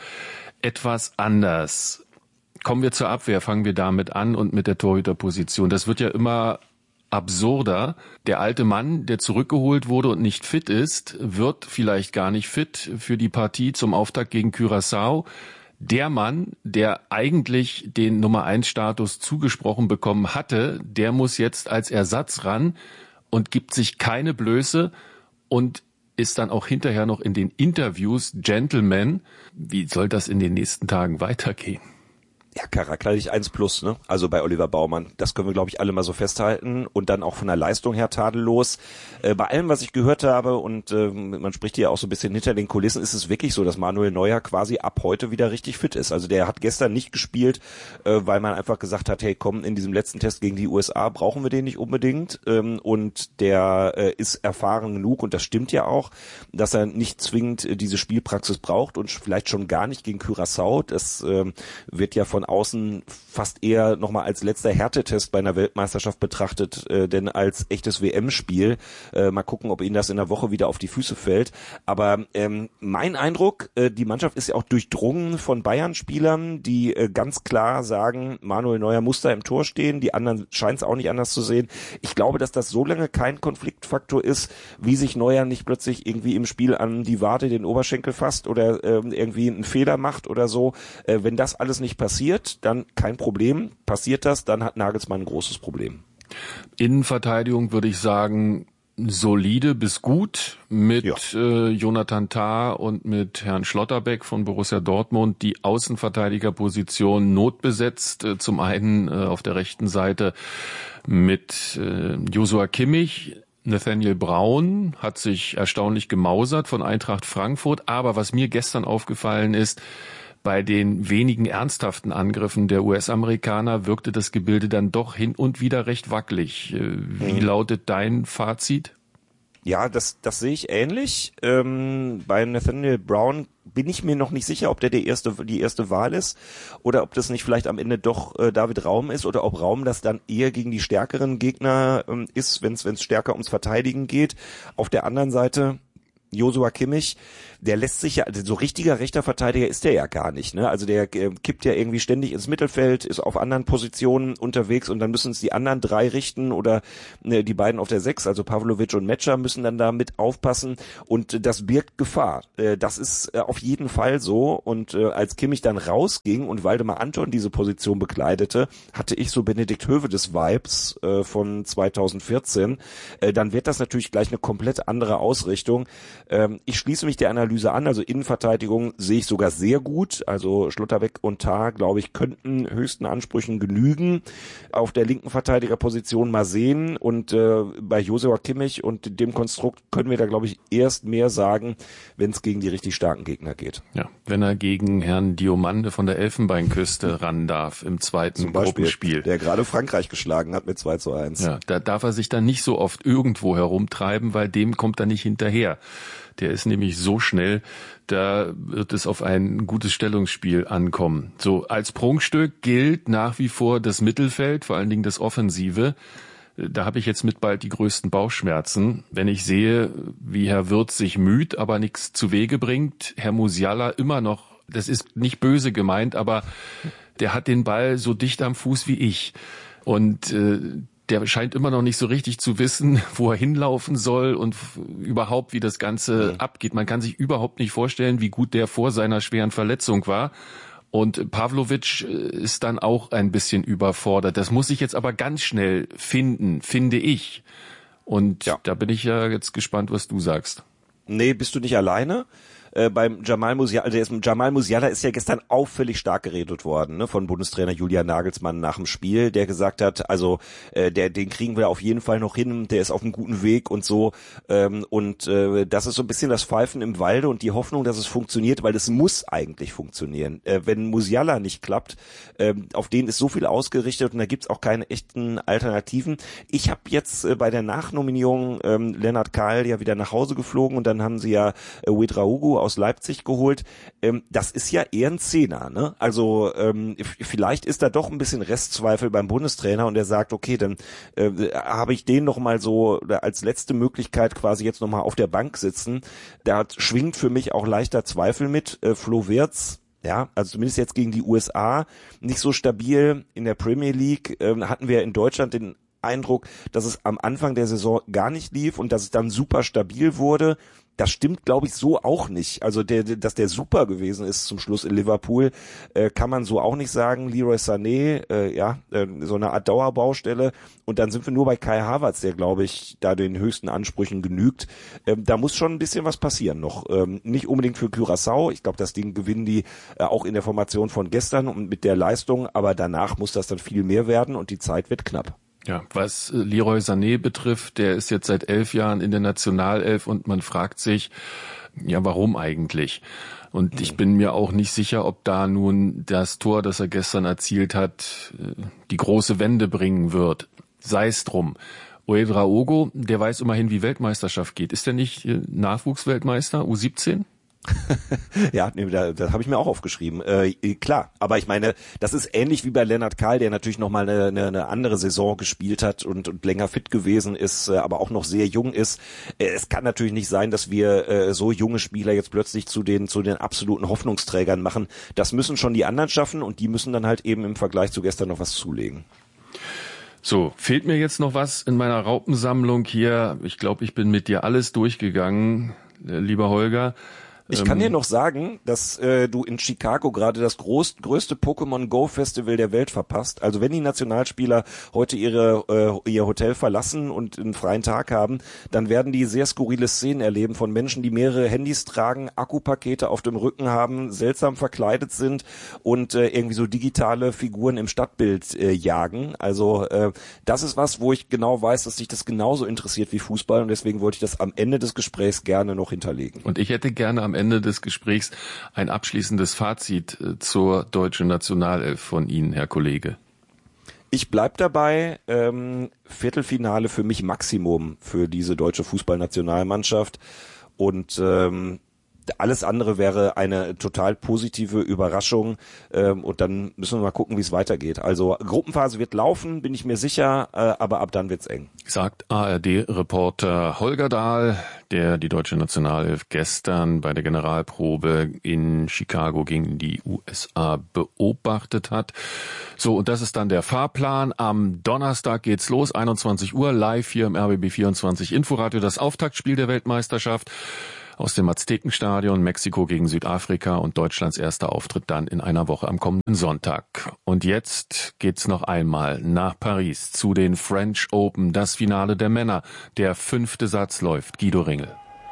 etwas anders. Kommen wir zur Abwehr, fangen wir damit an und mit der Torhüterposition. Das wird ja immer absurder. Der alte Mann, der zurückgeholt wurde und nicht fit ist, wird vielleicht gar nicht fit für die Partie zum Auftakt gegen Curaçao. Der Mann, der eigentlich den Nummer eins Status zugesprochen bekommen hatte, der muss jetzt als Ersatz ran und gibt sich keine Blöße und ist dann auch hinterher noch in den Interviews Gentleman. Wie soll das in den nächsten Tagen weitergehen? Ja, charakterlich eins plus, ne? Also bei Oliver Baumann. Das können wir, glaube ich, alle mal so festhalten. Und dann auch von der Leistung her tadellos. Äh, bei allem, was ich gehört habe, und äh, man spricht hier auch so ein bisschen hinter den Kulissen, ist es wirklich so, dass Manuel Neuer quasi ab heute wieder richtig fit ist. Also der hat gestern nicht gespielt, äh, weil man einfach gesagt hat, hey komm, in diesem letzten Test gegen die U S A brauchen wir den nicht unbedingt. Ähm, und der äh, ist erfahren genug, und das stimmt ja auch, dass er nicht zwingend äh, diese Spielpraxis braucht und vielleicht schon gar nicht gegen Curaçao. Das äh, wird ja von außen fast eher nochmal als letzter Härtetest bei einer Weltmeisterschaft betrachtet, äh, denn als echtes W M-Spiel. Äh, mal gucken, ob ihnen das in der Woche wieder auf die Füße fällt. Aber ähm, mein Eindruck, äh, die Mannschaft ist ja auch durchdrungen von Bayern-Spielern, die äh, ganz klar sagen, Manuel Neuer muss da im Tor stehen. Die anderen scheinen es auch nicht anders zu sehen. Ich glaube, dass das so lange kein Konfliktfaktor ist, wie sich Neuer nicht plötzlich irgendwie im Spiel an die Wade den Oberschenkel fasst oder äh, irgendwie einen Fehler macht oder so. Äh, wenn das alles nicht passiert, dann kein Problem. Passiert das, dann hat Nagelsmann ein großes Problem. Innenverteidigung würde ich sagen, solide bis gut mit ja. äh, Jonathan Tah und mit Herrn Schlotterbeck von Borussia Dortmund. Die Außenverteidigerposition notbesetzt. Äh, zum einen äh, auf der rechten Seite mit äh, Joshua Kimmich. Nathaniel Braun hat sich erstaunlich gemausert von Eintracht Frankfurt. Aber was mir gestern aufgefallen ist, bei den wenigen ernsthaften Angriffen der U S-Amerikaner wirkte das Gebilde dann doch hin und wieder recht wackelig. Wie mhm. lautet dein Fazit? Ja, das, das sehe ich ähnlich. Ähm, bei Nathaniel Brown bin ich mir noch nicht sicher, ob der, der erste, die erste Wahl ist oder ob das nicht vielleicht am Ende doch äh, David Raum ist oder ob Raum das dann eher gegen die stärkeren Gegner ähm, ist, wenn es stärker ums Verteidigen geht. Auf der anderen Seite Joshua Kimmich, der lässt sich ja, so richtiger rechter Verteidiger ist der ja gar nicht, ne? Also der äh, kippt ja irgendwie ständig ins Mittelfeld, ist auf anderen Positionen unterwegs und dann müssen es die anderen drei richten oder ne, die beiden auf der Sechs, also Pavlovic und Metscher müssen dann da mit aufpassen und äh, das birgt Gefahr. Äh, das ist äh, auf jeden Fall so und äh, als Kimmich dann rausging und Waldemar Anton diese Position bekleidete, hatte ich so Benedikt Höwedes Vibes äh, von zweitausendvierzehn. Äh, dann wird das natürlich gleich eine komplett andere Ausrichtung. Ähm, ich schließe mich der Analyse an, also Innenverteidigung sehe ich sogar sehr gut, also Schlotterbeck und Tah, glaube ich, könnten höchsten Ansprüchen genügen. Auf der linken Verteidigerposition mal sehen und äh, bei Joshua Kimmich und dem Konstrukt können wir da, glaube ich, erst mehr sagen, wenn es gegen die richtig starken Gegner geht. Ja, wenn er gegen Herrn Diomande von der Elfenbeinküste ran darf im zweiten Zum Beispiel, Gruppenspiel. Der gerade Frankreich geschlagen hat mit zwei zu eins. Ja, da darf er sich dann nicht so oft irgendwo herumtreiben, weil dem kommt er nicht hinterher. Der ist nämlich so schnell, da wird es auf ein gutes Stellungsspiel ankommen. So, als Prunkstück gilt nach wie vor das Mittelfeld, vor allen Dingen das Offensive. Da habe ich jetzt mit bald die größten Bauchschmerzen, wenn ich sehe, wie Herr Wirtz sich müht, aber nichts zu Wege bringt. Herr Musiala immer noch, das ist nicht böse gemeint, aber der hat den Ball so dicht am Fuß wie ich. Und äh, der scheint immer noch nicht so richtig zu wissen, wo er hinlaufen soll und überhaupt, wie das Ganze mhm. abgeht. Man kann sich überhaupt nicht vorstellen, wie gut der vor seiner schweren Verletzung war. Und Pavlovic ist dann auch ein bisschen überfordert. Das muss ich jetzt aber ganz schnell finden, finde ich. Und ja. da bin ich ja jetzt gespannt, was du sagst. Nee, bist du nicht alleine? Äh, beim Jamal Musiala, der ist, Jamal Musiala ist ja gestern auffällig stark geredet worden, ne, von Bundestrainer Julian Nagelsmann nach dem Spiel, der gesagt hat, also äh, der, den kriegen wir auf jeden Fall noch hin, der ist auf einem guten Weg und so. Ähm, und äh, das ist so ein bisschen das Pfeifen im Walde und die Hoffnung, dass es funktioniert, weil es muss eigentlich funktionieren. Äh, wenn Musiala nicht klappt, äh, auf den ist so viel ausgerichtet und da gibt's auch keine echten Alternativen. Ich habe jetzt äh, bei der Nachnominierung ähm, Lennart Kahl ja wieder nach Hause geflogen und dann haben sie ja äh, Ouedraogo aus Leipzig geholt. Ähm, das ist ja eher ein Zehner, ne? Also ähm, vielleicht ist da doch ein bisschen Restzweifel beim Bundestrainer und er sagt, okay, dann äh, habe ich den noch mal so als letzte Möglichkeit quasi jetzt noch mal auf der Bank sitzen. Da hat, schwingt für mich auch leichter Zweifel mit. Äh, Flo Wirtz, ja, also zumindest jetzt gegen die U S A, nicht so stabil. In der Premier League ähm, hatten wir in Deutschland den Eindruck, dass es am Anfang der Saison gar nicht lief und dass es dann super stabil wurde. Das stimmt, glaube ich, so auch nicht. Also, der, dass der super gewesen ist zum Schluss in Liverpool, äh, kann man so auch nicht sagen. Leroy Sané, äh, ja, äh, so eine Art Dauerbaustelle. Und dann sind wir nur bei Kai Havertz, der, glaube ich, da den höchsten Ansprüchen genügt. Ähm, da muss schon ein bisschen was passieren noch. Ähm, nicht unbedingt für Curaçao. Ich glaube, das Ding gewinnen die äh, auch in der Formation von gestern und mit der Leistung. Aber danach muss das dann viel mehr werden und die Zeit wird knapp. Ja, was Leroy Sané betrifft, der ist jetzt seit elf Jahren in der Nationalelf und man fragt sich, ja, warum eigentlich? Und ich bin mir auch nicht sicher, ob da nun das Tor, das er gestern erzielt hat, die große Wende bringen wird. Sei es drum. Ouedraogo, der weiß immerhin, wie Weltmeisterschaft geht. Ist der nicht Nachwuchsweltmeister, U siebzehn? Ja, nee, da, das habe ich mir auch aufgeschrieben. Äh, klar, aber ich meine, das ist ähnlich wie bei Lennart Kahl, der natürlich nochmal eine, eine, eine andere Saison gespielt hat und, und länger fit gewesen ist, äh, aber auch noch sehr jung ist. Äh, es kann natürlich nicht sein, dass wir äh, so junge Spieler jetzt plötzlich zu den zu den absoluten Hoffnungsträgern machen. Das müssen schon die anderen schaffen und die müssen dann halt eben im Vergleich zu gestern noch was zulegen. So, fehlt mir jetzt noch was in meiner Raupensammlung hier? Ich glaube, ich bin mit dir alles durchgegangen, äh, lieber Holger. Ich kann dir noch sagen, dass äh, du in Chicago gerade das groß, größte Pokémon Go Festival der Welt verpasst. Also wenn die Nationalspieler heute ihre äh, ihr Hotel verlassen und einen freien Tag haben, dann werden die sehr skurrile Szenen erleben von Menschen, die mehrere Handys tragen, Akkupakete auf dem Rücken haben, seltsam verkleidet sind und äh, irgendwie so digitale Figuren im Stadtbild äh, jagen. Also äh, das ist was, wo ich genau weiß, dass dich das genauso interessiert wie Fußball und deswegen wollte ich das am Ende des Gesprächs gerne noch hinterlegen. Und ich hätte gerne am Ende des Gesprächs ein abschließendes Fazit zur deutschen Nationalelf von Ihnen, Herr Kollege. Ich bleib dabei, ähm, Viertelfinale für mich Maximum für diese deutsche Fußballnationalmannschaft und ähm, alles andere wäre eine total positive Überraschung ähm, und dann müssen wir mal gucken, wie es weitergeht. Also Gruppenphase wird laufen, bin ich mir sicher, äh, aber ab dann wird's eng. Sagt A R D-Reporter Holger Dahl, der die deutsche Nationalelf gestern bei der Generalprobe in Chicago gegen die U S A beobachtet hat. So, und das ist dann der Fahrplan. Am Donnerstag geht's los, einundzwanzig Uhr, live hier im R B B vierundzwanzig Inforadio, das Auftaktspiel der Weltmeisterschaft aus dem Aztekenstadion, Mexiko gegen Südafrika und Deutschlands erster Auftritt dann in einer Woche am kommenden Sonntag. Und jetzt geht's noch einmal nach Paris zu den French Open, das Finale der Männer. Der fünfte Satz läuft. Guido Ringel.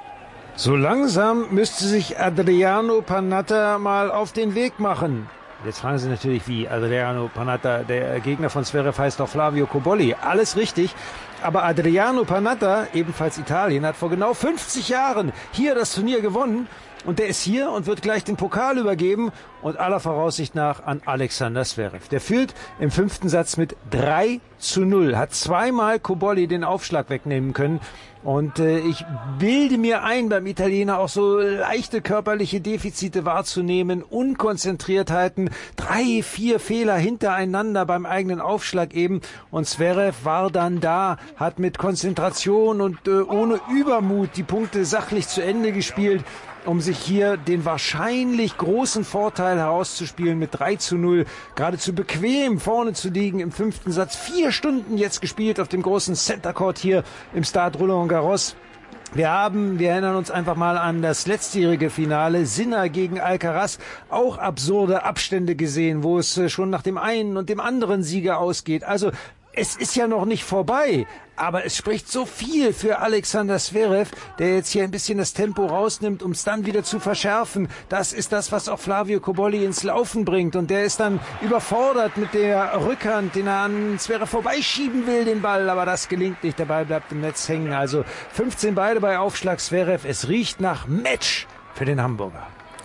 So langsam müsste sich Adriano Panatta mal auf den Weg machen. Jetzt fragen Sie natürlich, wie Adriano Panatta, der Gegner von Zverev heißt auch Flavio Cobolli. Alles richtig. Aber Adriano Panatta, ebenfalls Italien, hat vor genau fünfzig Jahren hier das Turnier gewonnen. Und der ist hier und wird gleich den Pokal übergeben und aller Voraussicht nach an Alexander Zverev. Der führt im fünften Satz mit drei zu null, hat zweimal Cobolli den Aufschlag wegnehmen können. Und äh, ich bilde mir ein, beim Italiener auch so leichte körperliche Defizite wahrzunehmen, Unkonzentriertheiten, drei, vier Fehler hintereinander beim eigenen Aufschlag eben. Und Zverev war dann da, hat mit Konzentration und äh, ohne Übermut die Punkte sachlich zu Ende gespielt, um sich hier den wahrscheinlich großen Vorteil herauszuspielen mit drei zu null, geradezu bequem vorne zu liegen im fünften Satz. Vier Stunden jetzt gespielt auf dem großen Center Court hier im Stade Roland Garros. Wir haben, wir erinnern uns einfach mal an das letztjährige Finale, Sinner gegen Alcaraz, auch absurde Abstände gesehen, wo es schon nach dem einen und dem anderen Sieger ausgeht. Also es ist ja noch nicht vorbei, aber es spricht so viel für Alexander Zverev, der jetzt hier ein bisschen das Tempo rausnimmt, um es dann wieder zu verschärfen. Das ist das, was auch Flavio Cobolli ins Laufen bringt. Und der ist dann überfordert mit der Rückhand, den er an Zverev vorbeischieben will, den Ball. Aber das gelingt nicht, der Ball bleibt im Netz hängen. Also fünfzehn beide bei Aufschlag Zverev. Es riecht nach Match für den Hamburger.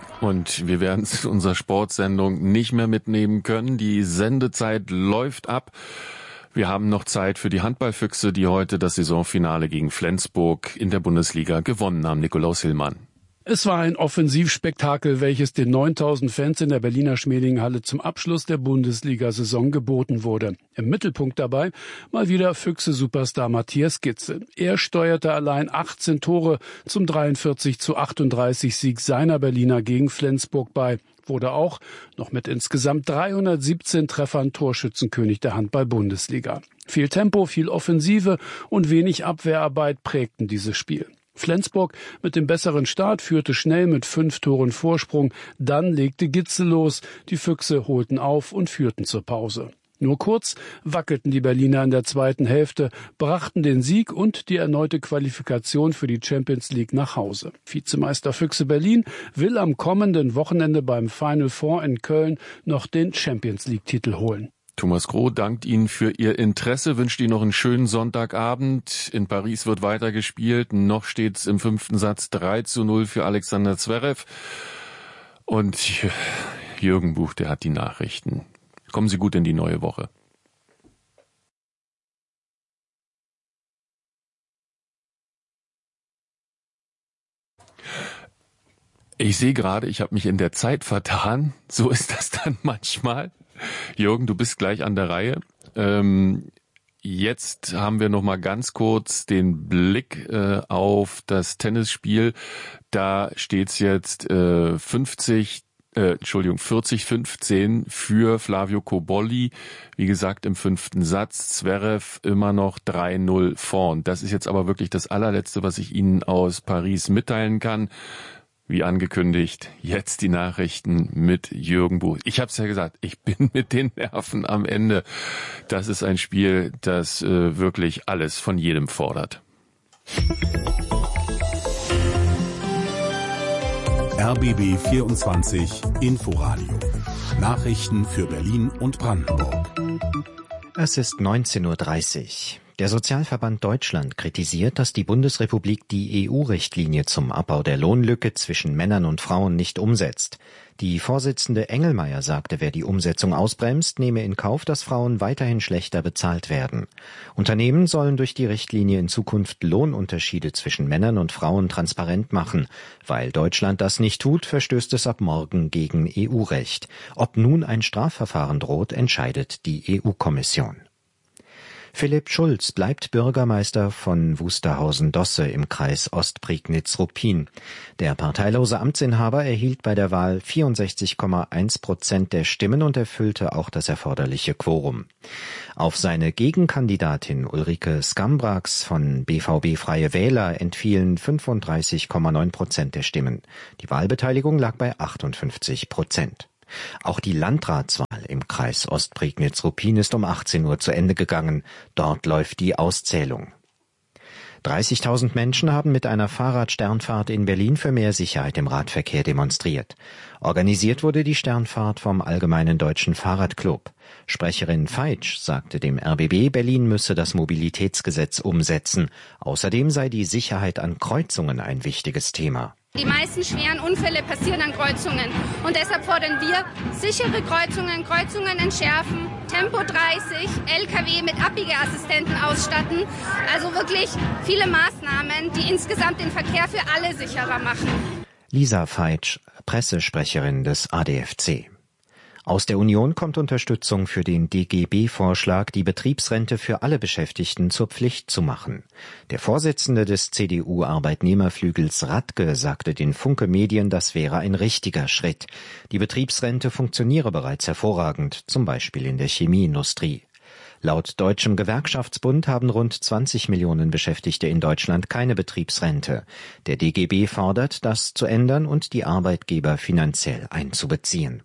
Und wir werden es in unserer Sportsendung nicht mehr mitnehmen können. Die Sendezeit läuft ab. Wir haben noch Zeit für die Handballfüchse, die heute das Saisonfinale gegen Flensburg in der Bundesliga gewonnen haben. Nikolaus Hillmann. Es war ein Offensivspektakel, welches den neuntausend Fans in der Berliner Schmelingenhalle zum Abschluss der Bundesliga-Saison geboten wurde. Im Mittelpunkt dabei mal wieder Füchse-Superstar Matthias Gitze. Er steuerte allein achtzehn Tore zum dreiundvierzig zu achtunddreißig Sieg seiner Berliner gegen Flensburg bei. Wurde auch noch mit insgesamt dreihundertsiebzehn Treffern Torschützenkönig der Handball-Bundesliga. Viel Tempo, viel Offensive und wenig Abwehrarbeit prägten dieses Spiel. Flensburg mit dem besseren Start führte schnell mit fünf Toren Vorsprung. Dann legte Gitze los. Die Füchse holten auf und führten zur Pause. Nur kurz wackelten die Berliner in der zweiten Hälfte, brachten den Sieg und die erneute Qualifikation für die Champions League nach Hause. Vizemeister Füchse Berlin will am kommenden Wochenende beim Final Four in Köln noch den Champions League-Titel holen. Thomas Groh dankt Ihnen für Ihr Interesse, wünscht Ihnen noch einen schönen Sonntagabend. In Paris wird weiter gespielt. Noch steht's im fünften Satz drei zu null für Alexander Zverev. Und Jürgen Buch, der hat die Nachrichten. Kommen Sie gut in die neue Woche. Ich sehe gerade, ich habe mich in der Zeit vertan. So ist das dann manchmal. Jürgen, du bist gleich an der Reihe. Ähm, jetzt haben wir noch mal ganz kurz den Blick äh, auf das Tennisspiel. Da steht's jetzt äh, fünfzig Äh, Entschuldigung, vierzig fünfzehn für Flavio Cobolli. Wie gesagt, im fünften Satz. Zverev immer noch drei null vorn. Das ist jetzt aber wirklich das allerletzte, was ich Ihnen aus Paris mitteilen kann. Wie angekündigt, jetzt die Nachrichten mit Jürgen Buch. Ich habe es ja gesagt, ich bin mit den Nerven am Ende. Das ist ein Spiel, das äh, wirklich alles von jedem fordert. R B B vierundzwanzig Inforadio. Nachrichten für Berlin und Brandenburg. Es ist neunzehn Uhr dreißig. Der Sozialverband Deutschland kritisiert, dass die Bundesrepublik die E U-Richtlinie zum Abbau der Lohnlücke zwischen Männern und Frauen nicht umsetzt. Die Vorsitzende Engelmeier sagte, wer die Umsetzung ausbremst, nehme in Kauf, dass Frauen weiterhin schlechter bezahlt werden. Unternehmen sollen durch die Richtlinie in Zukunft Lohnunterschiede zwischen Männern und Frauen transparent machen. Weil Deutschland das nicht tut, verstößt es ab morgen gegen E U-Recht. Ob nun ein Strafverfahren droht, entscheidet die E U-Kommission. Philipp Schulz bleibt Bürgermeister von Wusterhausen-Dosse im Kreis Ostprignitz-Ruppin. Der parteilose Amtsinhaber erhielt bei der Wahl vierundsechzig Komma eins Prozent der Stimmen und erfüllte auch das erforderliche Quorum. Auf seine Gegenkandidatin Ulrike Skambrax von B V B Freie Wähler entfielen fünfunddreißig Komma neun Prozent der Stimmen. Die Wahlbeteiligung lag bei achtundfünfzig Prozent. Auch die Landratswahl im Kreis Ostprignitz-Ruppin ist um achtzehn Uhr zu Ende gegangen. Dort läuft die Auszählung. dreißigtausend Menschen haben mit einer Fahrradsternfahrt in Berlin für mehr Sicherheit im Radverkehr demonstriert. Organisiert wurde die Sternfahrt vom Allgemeinen Deutschen Fahrradclub. Sprecherin Feitsch sagte dem R B B, Berlin müsse das Mobilitätsgesetz umsetzen. Außerdem sei die Sicherheit an Kreuzungen ein wichtiges Thema. Die meisten schweren Unfälle passieren an Kreuzungen. Und deshalb fordern wir sichere Kreuzungen, Kreuzungen entschärfen, Tempo dreißig, L K W mit Abbiegeassistenten ausstatten. Also wirklich viele Maßnahmen, die insgesamt den Verkehr für alle sicherer machen. Lisa Feitsch, Pressesprecherin des A D F C. Aus der Union kommt Unterstützung für den D G B-Vorschlag, die Betriebsrente für alle Beschäftigten zur Pflicht zu machen. Der Vorsitzende des C D U-Arbeitnehmerflügels Radke sagte den Funke Medien, das wäre ein richtiger Schritt. Die Betriebsrente funktioniere bereits hervorragend, zum Beispiel in der Chemieindustrie. Laut Deutschem Gewerkschaftsbund haben rund zwanzig Millionen Beschäftigte in Deutschland keine Betriebsrente. Der D G B fordert, das zu ändern und die Arbeitgeber finanziell einzubeziehen.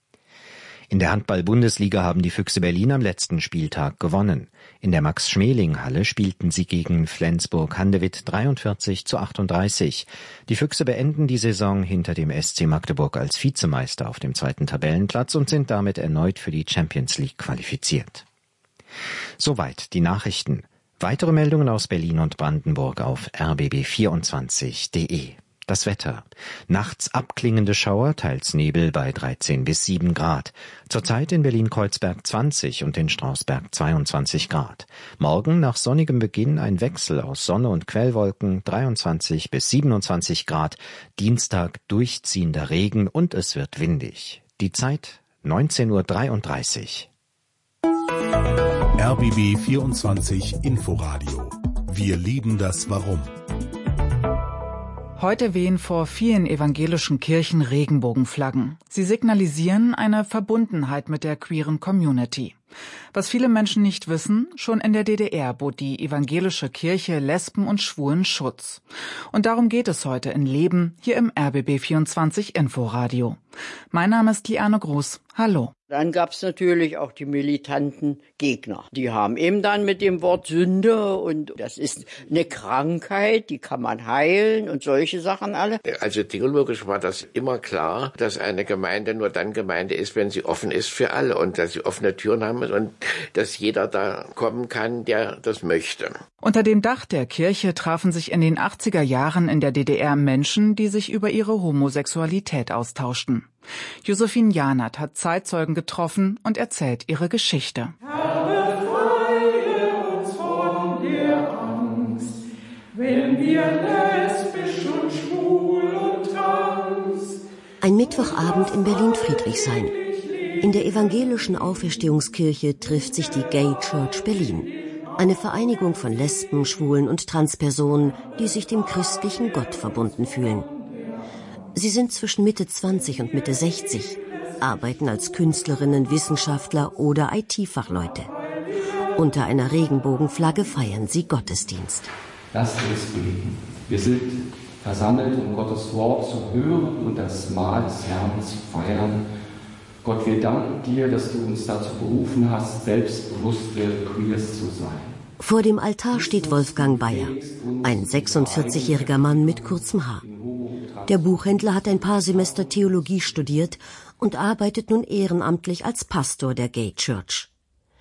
In der Handball-Bundesliga haben die Füchse Berlin am letzten Spieltag gewonnen. In der Max-Schmeling-Halle spielten sie gegen Flensburg-Handewitt dreiundvierzig zu achtunddreißig. Die Füchse beenden die Saison hinter dem S C Magdeburg als Vizemeister auf dem zweiten Tabellenplatz und sind damit erneut für die Champions League qualifiziert. Soweit die Nachrichten. Weitere Meldungen aus Berlin und Brandenburg auf r b b vierundzwanzig punkt de. Das Wetter. Nachts abklingende Schauer, teils Nebel bei dreizehn bis sieben Grad. Zurzeit in Berlin-Kreuzberg zwanzig und in Strausberg zweiundzwanzig Grad. Morgen nach sonnigem Beginn ein Wechsel aus Sonne und Quellwolken, dreiundzwanzig bis siebenundzwanzig Grad. Dienstag durchziehender Regen und es wird windig. Die Zeit neunzehn Uhr dreiunddreißig. R B B vierundzwanzig Inforadio. Wir lieben das Warum. Heute wehen vor vielen evangelischen Kirchen Regenbogenflaggen. Sie signalisieren eine Verbundenheit mit der queeren Community. Was viele Menschen nicht wissen, schon in der D D R bot die evangelische Kirche Lesben und Schwulen Schutz. Und darum geht es heute in Leben hier im R B B vierundzwanzig Inforadio. Mein Name ist Liane Groß. Hallo. Dann gab es natürlich auch die militanten Gegner. Die haben eben dann mit dem Wort Sünde und das ist eine Krankheit, die kann man heilen und solche Sachen alle. Also theologisch war das immer klar, dass eine Gemeinde nur dann Gemeinde ist, wenn sie offen ist für alle und dass sie offene Türen haben und dass jeder da kommen kann, der das möchte. Unter dem Dach der Kirche trafen sich in den achtziger Jahren in der D D R Menschen, die sich über ihre Homosexualität austauschten. Josephine Janert hat Zeitzeugen getroffen und erzählt ihre Geschichte. Herr, befreie uns von der Angst, wenn wir lesbisch und schwul und trans. Ein Mittwochabend in Berlin-Friedrichshain. In der evangelischen Auferstehungskirche trifft sich die Gay Church Berlin. Eine Vereinigung von Lesben, Schwulen und Transpersonen, die sich dem christlichen Gott verbunden fühlen. Sie sind zwischen Mitte zwanzig und Mitte sechzig, arbeiten als Künstlerinnen, Wissenschaftler oder I T-Fachleute. Unter einer Regenbogenflagge feiern sie Gottesdienst. Lasst uns beten. Wir sind versammelt, um Gottes Wort zu hören und das Mahl des Herrn zu feiern. Gott, wir danken dir, dass du uns dazu berufen hast, selbstbewusste Queers zu sein. Vor dem Altar steht Wolfgang Bayer, ein sechsundvierzigjähriger Mann mit kurzem Haar. Der Buchhändler hat ein paar Semester Theologie studiert und arbeitet nun ehrenamtlich als Pastor der Gay Church.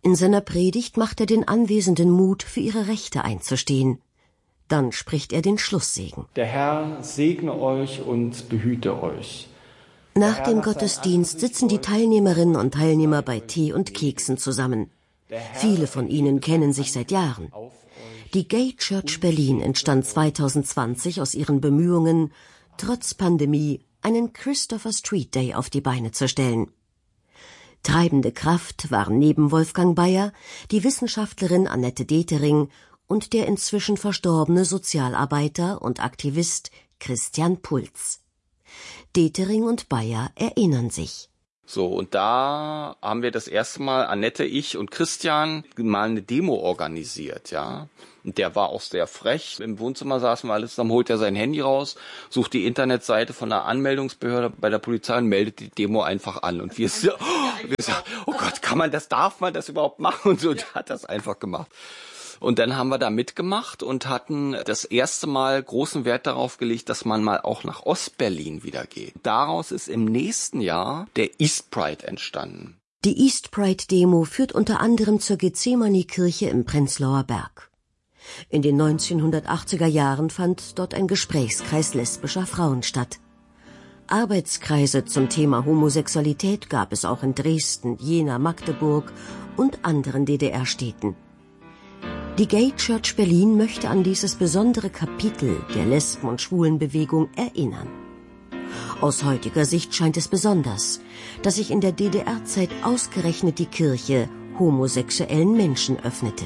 In seiner Predigt macht er den Anwesenden Mut, für ihre Rechte einzustehen. Dann spricht er den Schlusssegen. Der Herr segne euch und behüte euch. Nach dem Gottesdienst sitzen die Teilnehmerinnen und Teilnehmer bei Tee und Keksen zusammen. Viele von ihnen kennen sich seit Jahren. Die Gay Church Berlin entstand zweitausendzwanzig aus ihren Bemühungen, trotz Pandemie einen Christopher Street Day auf die Beine zu stellen. Treibende Kraft waren neben Wolfgang Bayer die Wissenschaftlerin Annette Detering und der inzwischen verstorbene Sozialarbeiter und Aktivist Christian Puls. Detering und Bayer erinnern sich. So, und da haben wir das erste Mal, Annette, ich und Christian, mal eine Demo organisiert, ja. Und der war auch sehr frech. Im Wohnzimmer saßen wir alles zusammen, holt er sein Handy raus, sucht die Internetseite von der Anmeldungsbehörde bei der Polizei und meldet die Demo einfach an. Und wir so, oh, wir so, oh Gott, kann man das, darf man das überhaupt machen? Und so, der hat das einfach gemacht. Und dann haben wir da mitgemacht und hatten das erste Mal großen Wert darauf gelegt, dass man mal auch nach Ostberlin wieder geht. Daraus ist im nächsten Jahr der East Pride entstanden. Die East Pride Demo führt unter anderem zur Gethsemane-Kirche im Prenzlauer Berg. In den neunzehnhundertachtziger Jahren fand dort ein Gesprächskreis lesbischer Frauen statt. Arbeitskreise zum Thema Homosexualität gab es auch in Dresden, Jena, Magdeburg und anderen D D R-Städten. Die Gay Church Berlin möchte an dieses besondere Kapitel der Lesben- und Schwulenbewegung erinnern. Aus heutiger Sicht scheint es besonders, dass sich in der D D R-Zeit ausgerechnet die Kirche homosexuellen Menschen öffnete.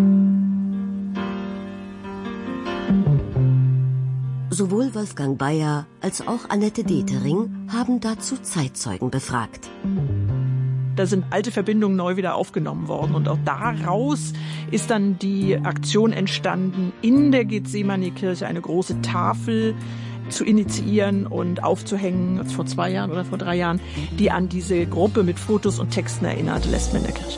Sowohl Wolfgang Bayer als auch Annette Detering haben dazu Zeitzeugen befragt. Da sind alte Verbindungen neu wieder aufgenommen worden. Und auch daraus ist dann die Aktion entstanden, in der Gethsemane-Kirche eine große Tafel zu initiieren und aufzuhängen, vor zwei Jahren oder vor drei Jahren, die an diese Gruppe mit Fotos und Texten erinnert, Lesben in der Kirche.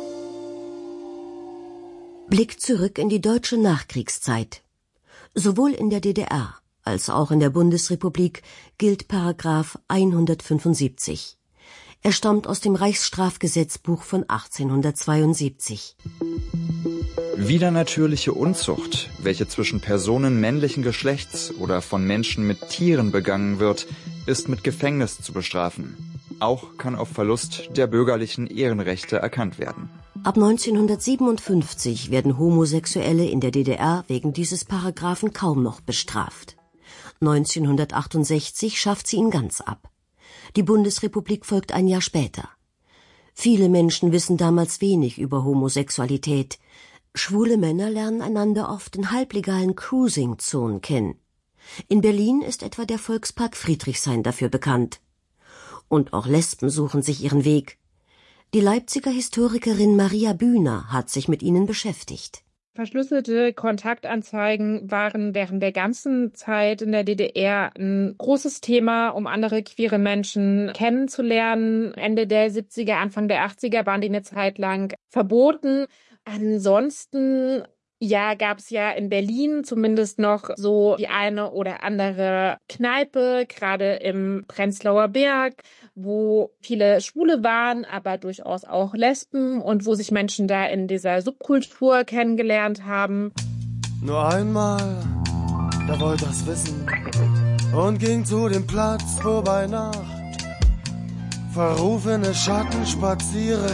Blick zurück in die deutsche Nachkriegszeit. Sowohl in der D D R als auch in der Bundesrepublik gilt Paragraph hundertfünfundsiebzig. Er stammt aus dem Reichsstrafgesetzbuch von achtzehnhundertzweiundsiebzig. Widernatürliche Unzucht, welche zwischen Personen männlichen Geschlechts oder von Menschen mit Tieren begangen wird, ist mit Gefängnis zu bestrafen. Auch kann auf Verlust der bürgerlichen Ehrenrechte erkannt werden. Ab neunzehnhundertsiebenundfünfzig werden Homosexuelle in der D D R wegen dieses Paragraphen kaum noch bestraft. neunzehnhundertachtundsechzig schafft sie ihn ganz ab. Die Bundesrepublik folgt ein Jahr später. Viele Menschen wissen damals wenig über Homosexualität. Schwule Männer lernen einander oft in halblegalen Cruising-Zonen kennen. In Berlin ist etwa der Volkspark Friedrichshain dafür bekannt. Und auch Lesben suchen sich ihren Weg. Die Leipziger Historikerin Maria Bühner hat sich mit ihnen beschäftigt. Verschlüsselte Kontaktanzeigen waren während der ganzen Zeit in der D D R ein großes Thema, um andere queere Menschen kennenzulernen. Ende der siebziger, Anfang der achtziger waren die eine Zeit lang verboten. Ansonsten ja, gab es ja in Berlin zumindest noch so die eine oder andere Kneipe, gerade im Prenzlauer Berg, wo viele Schwule waren, aber durchaus auch Lesben und wo sich Menschen da in dieser Subkultur kennengelernt haben. Nur einmal, da wollte ich's wissen und ging zu dem Platz, wo bei Nacht verrufene Schatten spazieren,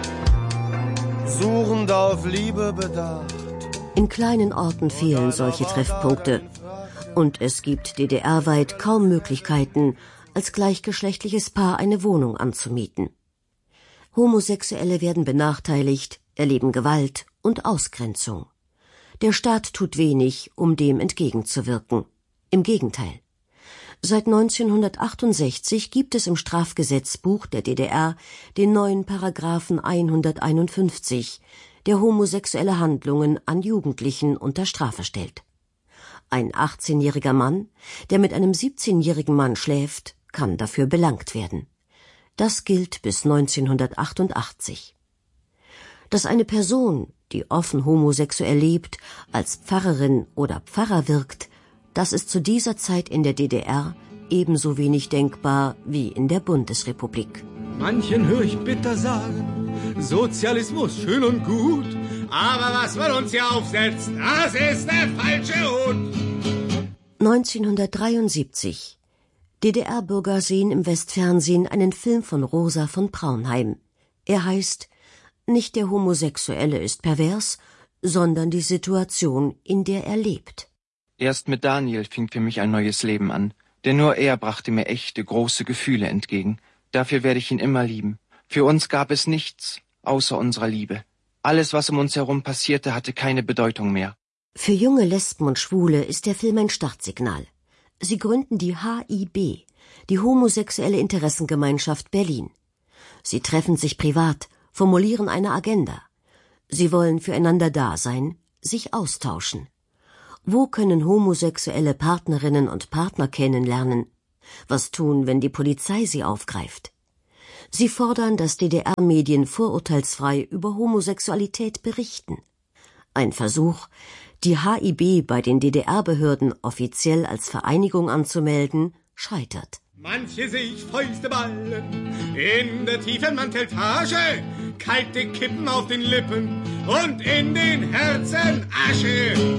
suchend auf Liebe bedacht. In kleinen Orten fehlen solche Treffpunkte. Und es gibt D D R-weit kaum Möglichkeiten, als gleichgeschlechtliches Paar eine Wohnung anzumieten. Homosexuelle werden benachteiligt, erleben Gewalt und Ausgrenzung. Der Staat tut wenig, um dem entgegenzuwirken. Im Gegenteil. Seit neunzehnhundertachtundsechzig gibt es im Strafgesetzbuch der D D R den neuen Paragraphen hunderteinundfünfzig, der homosexuelle Handlungen an Jugendlichen unter Strafe stellt. Ein achtzehnjähriger Mann, der mit einem siebzehnjährigen Mann schläft, kann dafür belangt werden. Das gilt bis neunzehnhundertachtundachtzig. Dass eine Person, die offen homosexuell lebt, als Pfarrerin oder Pfarrer wirkt, das ist zu dieser Zeit in der D D R ebenso wenig denkbar wie in der Bundesrepublik. Manchen höre ich bitter sagen, Sozialismus schön und gut, aber was man uns hier aufsetzt, das ist der falsche Hut. neunzehnhundertdreiundsiebzig. D D R-Bürger sehen im Westfernsehen einen Film von Rosa von Braunheim. Er heißt »Nicht der Homosexuelle ist pervers, sondern die Situation, in der er lebt«. Erst mit Daniel fing für mich ein neues Leben an, denn nur er brachte mir echte, große Gefühle entgegen. Dafür werde ich ihn immer lieben. Für uns gab es nichts außer unserer Liebe. Alles, was um uns herum passierte, hatte keine Bedeutung mehr. Für junge Lesben und Schwule ist der Film ein Startsignal. Sie gründen die H I B, die Homosexuelle Interessengemeinschaft Berlin. Sie treffen sich privat, formulieren eine Agenda. Sie wollen füreinander da sein, sich austauschen. Wo können homosexuelle Partnerinnen und Partner kennenlernen? Was tun, wenn die Polizei sie aufgreift? Sie fordern, dass D D R-Medien vorurteilsfrei über Homosexualität berichten. Ein Versuch, die H I B bei den D D R-Behörden offiziell als Vereinigung anzumelden, scheitert. Manche sich Fäuste ballen in der tiefen Manteltasche, kalte Kippen auf den Lippen und in den Herzen Asche.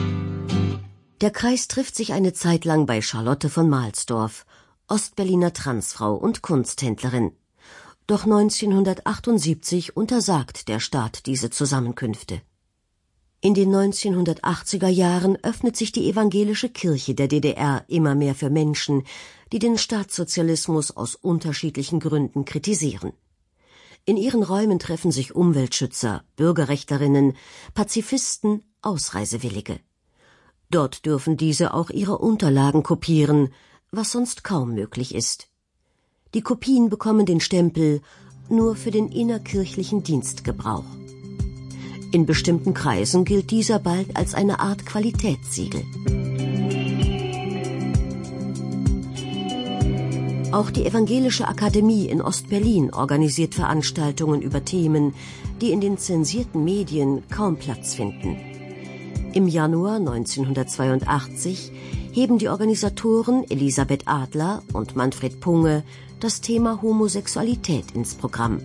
Der Kreis trifft sich eine Zeit lang bei Charlotte von Mahlsdorf, Ostberliner Transfrau und Kunsthändlerin. Doch neunzehnhundertachtundsiebzig untersagt der Staat diese Zusammenkünfte. In den neunzehnhundertachtziger Jahren öffnet sich die evangelische Kirche der D D R immer mehr für Menschen, die den Staatssozialismus aus unterschiedlichen Gründen kritisieren. In ihren Räumen treffen sich Umweltschützer, Bürgerrechtlerinnen, Pazifisten, Ausreisewillige. Dort dürfen diese auch ihre Unterlagen kopieren, was sonst kaum möglich ist. Die Kopien bekommen den Stempel »Nur für den innerkirchlichen Dienstgebrauch«. In bestimmten Kreisen gilt dieser bald als eine Art Qualitätssiegel. Auch die Evangelische Akademie in Ostberlin organisiert Veranstaltungen über Themen, die in den zensierten Medien kaum Platz finden. Im Januar neunzehnhundertzweiundachtzig heben die Organisatoren Elisabeth Adler und Manfred Punge das Thema Homosexualität ins Programm.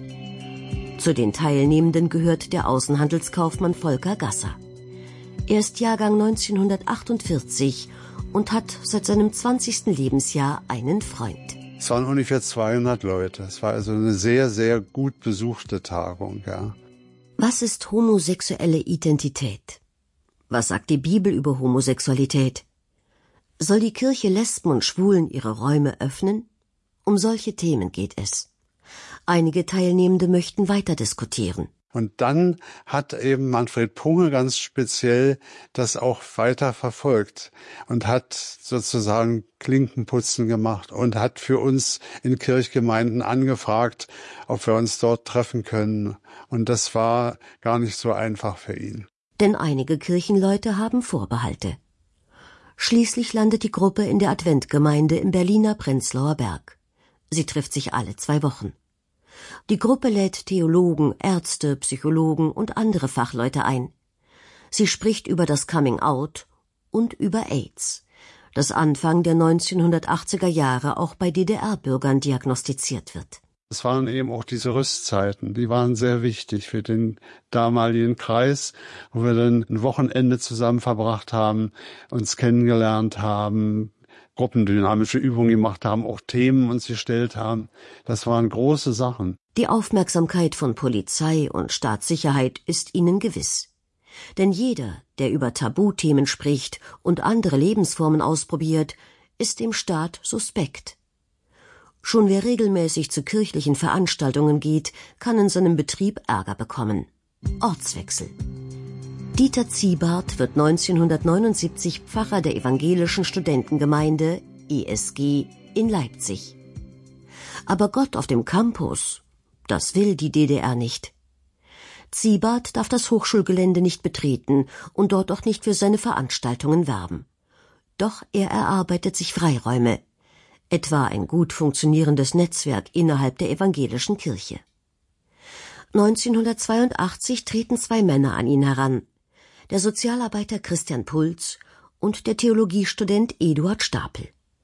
Zu den Teilnehmenden gehört der Außenhandelskaufmann Volker Gasser. Er ist Jahrgang neunzehnhundertachtundvierzig und hat seit seinem zwanzigsten Lebensjahr einen Freund. Es waren ungefähr zweihundert Leute. Es war also eine sehr, sehr gut besuchte Tagung, ja. Was ist homosexuelle Identität? Was sagt die Bibel über Homosexualität? Soll die Kirche Lesben und Schwulen ihre Räume öffnen? Um solche Themen geht es. Einige Teilnehmende möchten weiter diskutieren. Und dann hat eben Manfred Punge ganz speziell das auch weiter verfolgt und hat sozusagen Klinkenputzen gemacht und hat für uns in Kirchgemeinden angefragt, ob wir uns dort treffen können. Und das war gar nicht so einfach für ihn. Denn einige Kirchenleute haben Vorbehalte. Schließlich landet die Gruppe in der Adventgemeinde im Berliner Prenzlauer Berg. Sie trifft sich alle zwei Wochen. Die Gruppe lädt Theologen, Ärzte, Psychologen und andere Fachleute ein. Sie spricht über das Coming Out und über AIDS, das Anfang der neunzehnhundertachtziger Jahre auch bei D D R-Bürgern diagnostiziert wird. Es waren eben auch diese Rüstzeiten, die waren sehr wichtig für den damaligen Kreis, wo wir dann ein Wochenende zusammen verbracht haben, uns kennengelernt haben, gruppendynamische Übungen gemacht haben, auch Themen uns gestellt haben. Das waren große Sachen. Die Aufmerksamkeit von Polizei und Staatssicherheit ist ihnen gewiss. Denn jeder, der über Tabuthemen spricht und andere Lebensformen ausprobiert, ist dem Staat suspekt. Schon wer regelmäßig zu kirchlichen Veranstaltungen geht, kann in seinem Betrieb Ärger bekommen. Ortswechsel. Dieter Ziebart wird neunzehnhundertneunundsiebzig Pfarrer der evangelischen Studentengemeinde E S G in Leipzig. Aber Gott auf dem Campus, das will die D D R nicht. Ziebart darf das Hochschulgelände nicht betreten und dort auch nicht für seine Veranstaltungen werben. Doch er erarbeitet sich Freiräume, etwa ein gut funktionierendes Netzwerk innerhalb der evangelischen Kirche. neunzehnhundertzweiundachtzig treten zwei Männer an ihn heran, der Sozialarbeiter Christian Pulz und der Theologiestudent Eduard Stapel.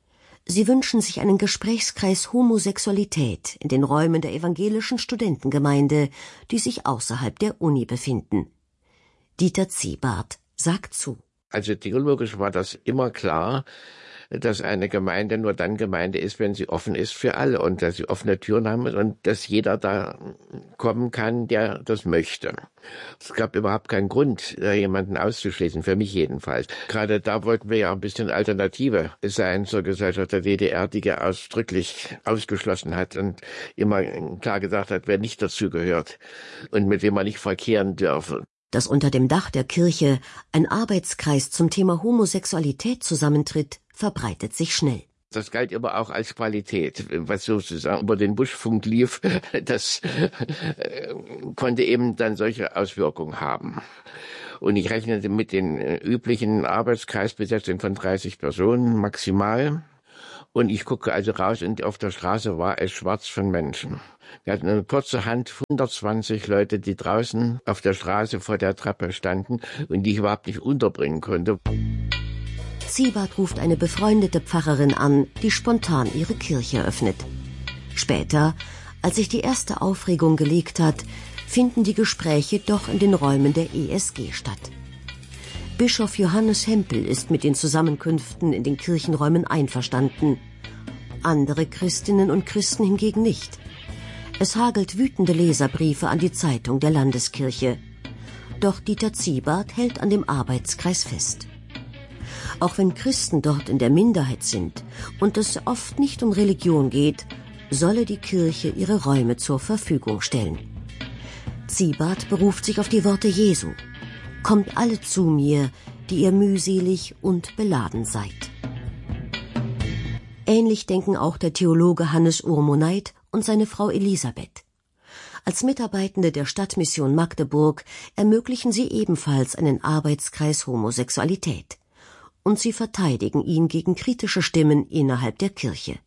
Sie wünschen sich einen Gesprächskreis Homosexualität in den Räumen der evangelischen Studentengemeinde, die sich außerhalb der Uni befinden. Dieter Ziebart sagt zu. Also theologisch war das immer klar, dass eine Gemeinde nur dann Gemeinde ist, wenn sie offen ist für alle und dass sie offene Türen haben und dass jeder da kommen kann, der das möchte. Es gab überhaupt keinen Grund, jemanden auszuschließen, für mich jedenfalls. Gerade da wollten wir ja ein bisschen Alternative sein zur Gesellschaft der D D R, die ja ausdrücklich ausgeschlossen hat und immer klar gesagt hat, wer nicht dazugehört und mit wem man nicht verkehren dürfe. Dass unter dem Dach der Kirche ein Arbeitskreis zum Thema Homosexualität zusammentritt, verbreitet sich schnell. Das galt aber auch als Qualität, was sozusagen über den Buschfunk lief, das äh, konnte eben dann solche Auswirkungen haben. Und ich rechnete mit den äh, üblichen Arbeitskreisbesetzungen von dreißig Personen maximal. Und ich gucke also raus und auf der Straße war es schwarz von Menschen. Wir hatten eine kurze Hand, hundertzwanzig Leute, die draußen auf der Straße vor der Treppe standen und die ich überhaupt nicht unterbringen konnte. Ziebart ruft eine befreundete Pfarrerin an, die spontan ihre Kirche öffnet. Später, als sich die erste Aufregung gelegt hat, finden die Gespräche doch in den Räumen der E S G statt. Bischof Johannes Hempel ist mit den Zusammenkünften in den Kirchenräumen einverstanden. Andere Christinnen und Christen hingegen nicht. Es hagelt wütende Leserbriefe an die Zeitung der Landeskirche. Doch Dieter Ziebart hält an dem Arbeitskreis fest. Auch wenn Christen dort in der Minderheit sind und es oft nicht um Religion geht, solle die Kirche ihre Räume zur Verfügung stellen. Ziebart beruft sich auf die Worte Jesu. Kommt alle zu mir, die ihr mühselig und beladen seid. Ähnlich denken auch der Theologe Hannes Urmoneit und seine Frau Elisabeth. Als Mitarbeitende der Stadtmission Magdeburg ermöglichen sie ebenfalls einen Arbeitskreis Homosexualität. Und sie verteidigen ihn gegen kritische Stimmen innerhalb der Kirche.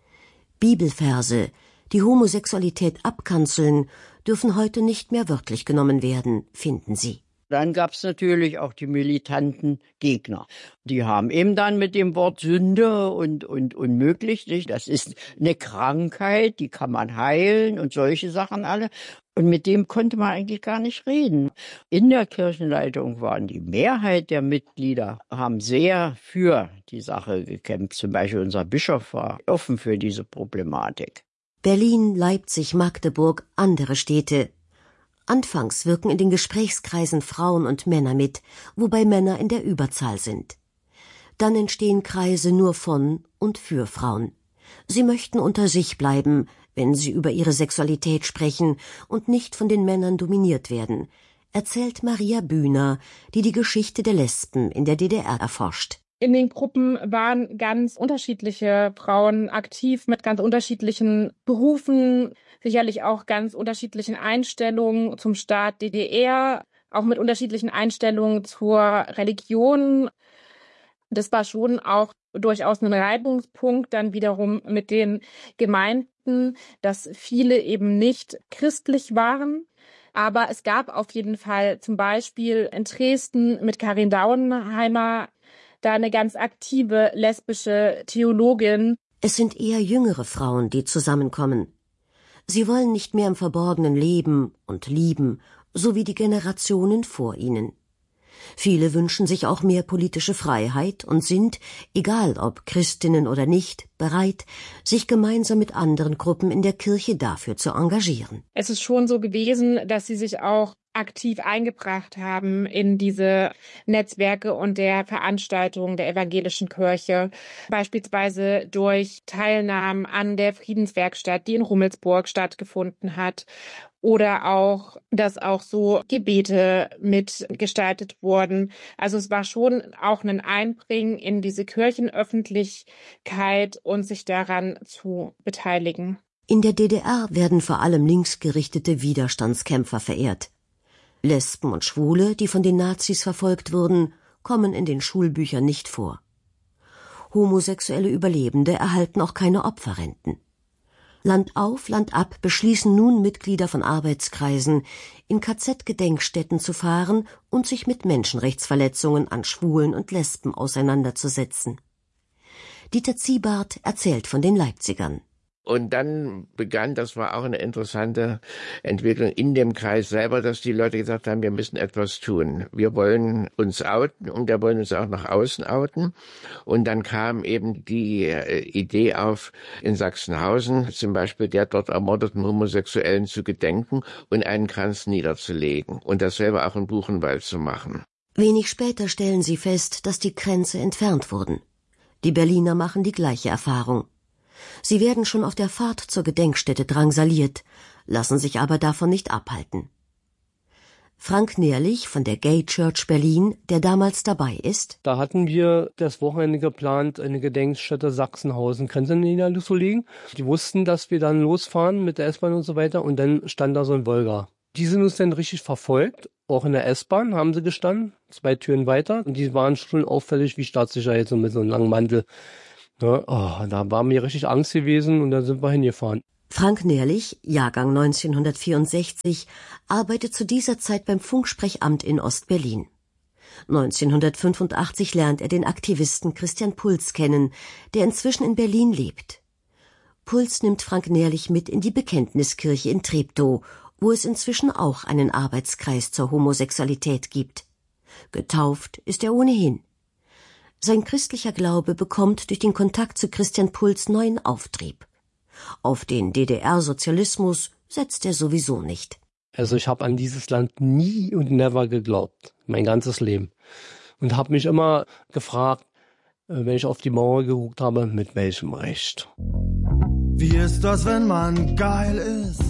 Bibelverse, die Homosexualität abkanzeln, dürfen heute nicht mehr wörtlich genommen werden, finden sie. Dann gab es natürlich auch die militanten Gegner. Die haben eben dann mit dem Wort Sünde und, und unmöglich, nicht? Das ist eine Krankheit, die kann man heilen und solche Sachen alle. Und mit dem konnte man eigentlich gar nicht reden. In der Kirchenleitung waren die Mehrheit der Mitglieder, haben sehr für die Sache gekämpft. Zum Beispiel unser Bischof war offen für diese Problematik. Berlin, Leipzig, Magdeburg, andere Städte. Anfangs wirken in den Gesprächskreisen Frauen und Männer mit, wobei Männer in der Überzahl sind. Dann entstehen Kreise nur von und für Frauen. Sie möchten unter sich bleiben, wenn sie über ihre Sexualität sprechen und nicht von den Männern dominiert werden, erzählt Maria Bühner, die die Geschichte der Lesben in der D D R erforscht. In den Gruppen waren ganz unterschiedliche Frauen aktiv mit ganz unterschiedlichen Berufen, sicherlich auch ganz unterschiedlichen Einstellungen zum Staat D D R, auch mit unterschiedlichen Einstellungen zur Religion. Das war schon auch durchaus ein Reibungspunkt dann wiederum mit den Gemeinden, dass viele eben nicht christlich waren. Aber es gab auf jeden Fall zum Beispiel in Dresden mit Karin Dauenheimer da eine ganz aktive lesbische Theologin. Es sind eher jüngere Frauen, die zusammenkommen. Sie wollen nicht mehr im Verborgenen leben und lieben, so wie die Generationen vor ihnen. Viele wünschen sich auch mehr politische Freiheit und sind, egal ob Christinnen oder nicht, bereit, sich gemeinsam mit anderen Gruppen in der Kirche dafür zu engagieren. Es ist schon so gewesen, dass sie sich auch aktiv eingebracht haben in diese Netzwerke und der Veranstaltungen der evangelischen Kirche, beispielsweise durch Teilnahmen an der Friedenswerkstatt, die in Rummelsburg stattgefunden hat, oder auch, dass auch so Gebete mitgestaltet wurden. Also es war schon auch ein Einbringen in diese Kirchenöffentlichkeit und sich daran zu beteiligen. In der D D R werden vor allem linksgerichtete Widerstandskämpfer verehrt. Lesben und Schwule, die von den Nazis verfolgt wurden, kommen in den Schulbüchern nicht vor. Homosexuelle Überlebende erhalten auch keine Opferrenten. Land auf, Land ab beschließen nun Mitglieder von Arbeitskreisen, in K Z-Gedenkstätten zu fahren und sich mit Menschenrechtsverletzungen an Schwulen und Lesben auseinanderzusetzen. Dieter Ziebart erzählt von den Leipzigern. Und dann begann, das war auch eine interessante Entwicklung in dem Kreis selber, dass die Leute gesagt haben, wir müssen etwas tun. Wir wollen uns outen und wir wollen uns auch nach außen outen. Und dann kam eben die Idee auf, in Sachsenhausen zum Beispiel der dort ermordeten Homosexuellen zu gedenken und einen Kranz niederzulegen und dasselbe auch in Buchenwald zu machen. Wenig später stellen sie fest, dass die Kränze entfernt wurden. Die Berliner machen die gleiche Erfahrung. Sie werden schon auf der Fahrt zur Gedenkstätte drangsaliert, lassen sich aber davon nicht abhalten. Frank Nährlich von der Gay Church Berlin, der damals dabei ist. Da hatten wir das Wochenende geplant, eine Gedenkstätte Sachsenhausen Grenze niederzulegen. Die wussten, dass wir dann losfahren mit der S-Bahn und so weiter und dann stand da so ein Volga. Die sind uns dann richtig verfolgt, auch in der S-Bahn haben sie gestanden, zwei Türen weiter und die waren schon auffällig wie Staatssicherheit, so mit so einem langen Mantel. Ja, oh, da war mir richtig Angst gewesen und dann sind wir hingefahren. Frank Nährlich, Jahrgang neunzehnhundertvierundsechzig, arbeitet zu dieser Zeit beim Funksprechamt in Ostberlin. neunzehnhundertfünfundachtzig lernt er den Aktivisten Christian Puls kennen, der inzwischen in Berlin lebt. Puls nimmt Frank Nährlich mit in die Bekenntniskirche in Treptow, wo es inzwischen auch einen Arbeitskreis zur Homosexualität gibt. Getauft ist er ohnehin. Sein christlicher Glaube bekommt durch den Kontakt zu Christian Puls neuen Auftrieb. Auf den D D R-Sozialismus setzt er sowieso nicht. Also ich habe an dieses Land nie und never geglaubt, mein ganzes Leben. Und habe mich immer gefragt, wenn ich auf die Mauer geguckt habe, mit welchem Recht. Wie ist das, wenn man geil ist?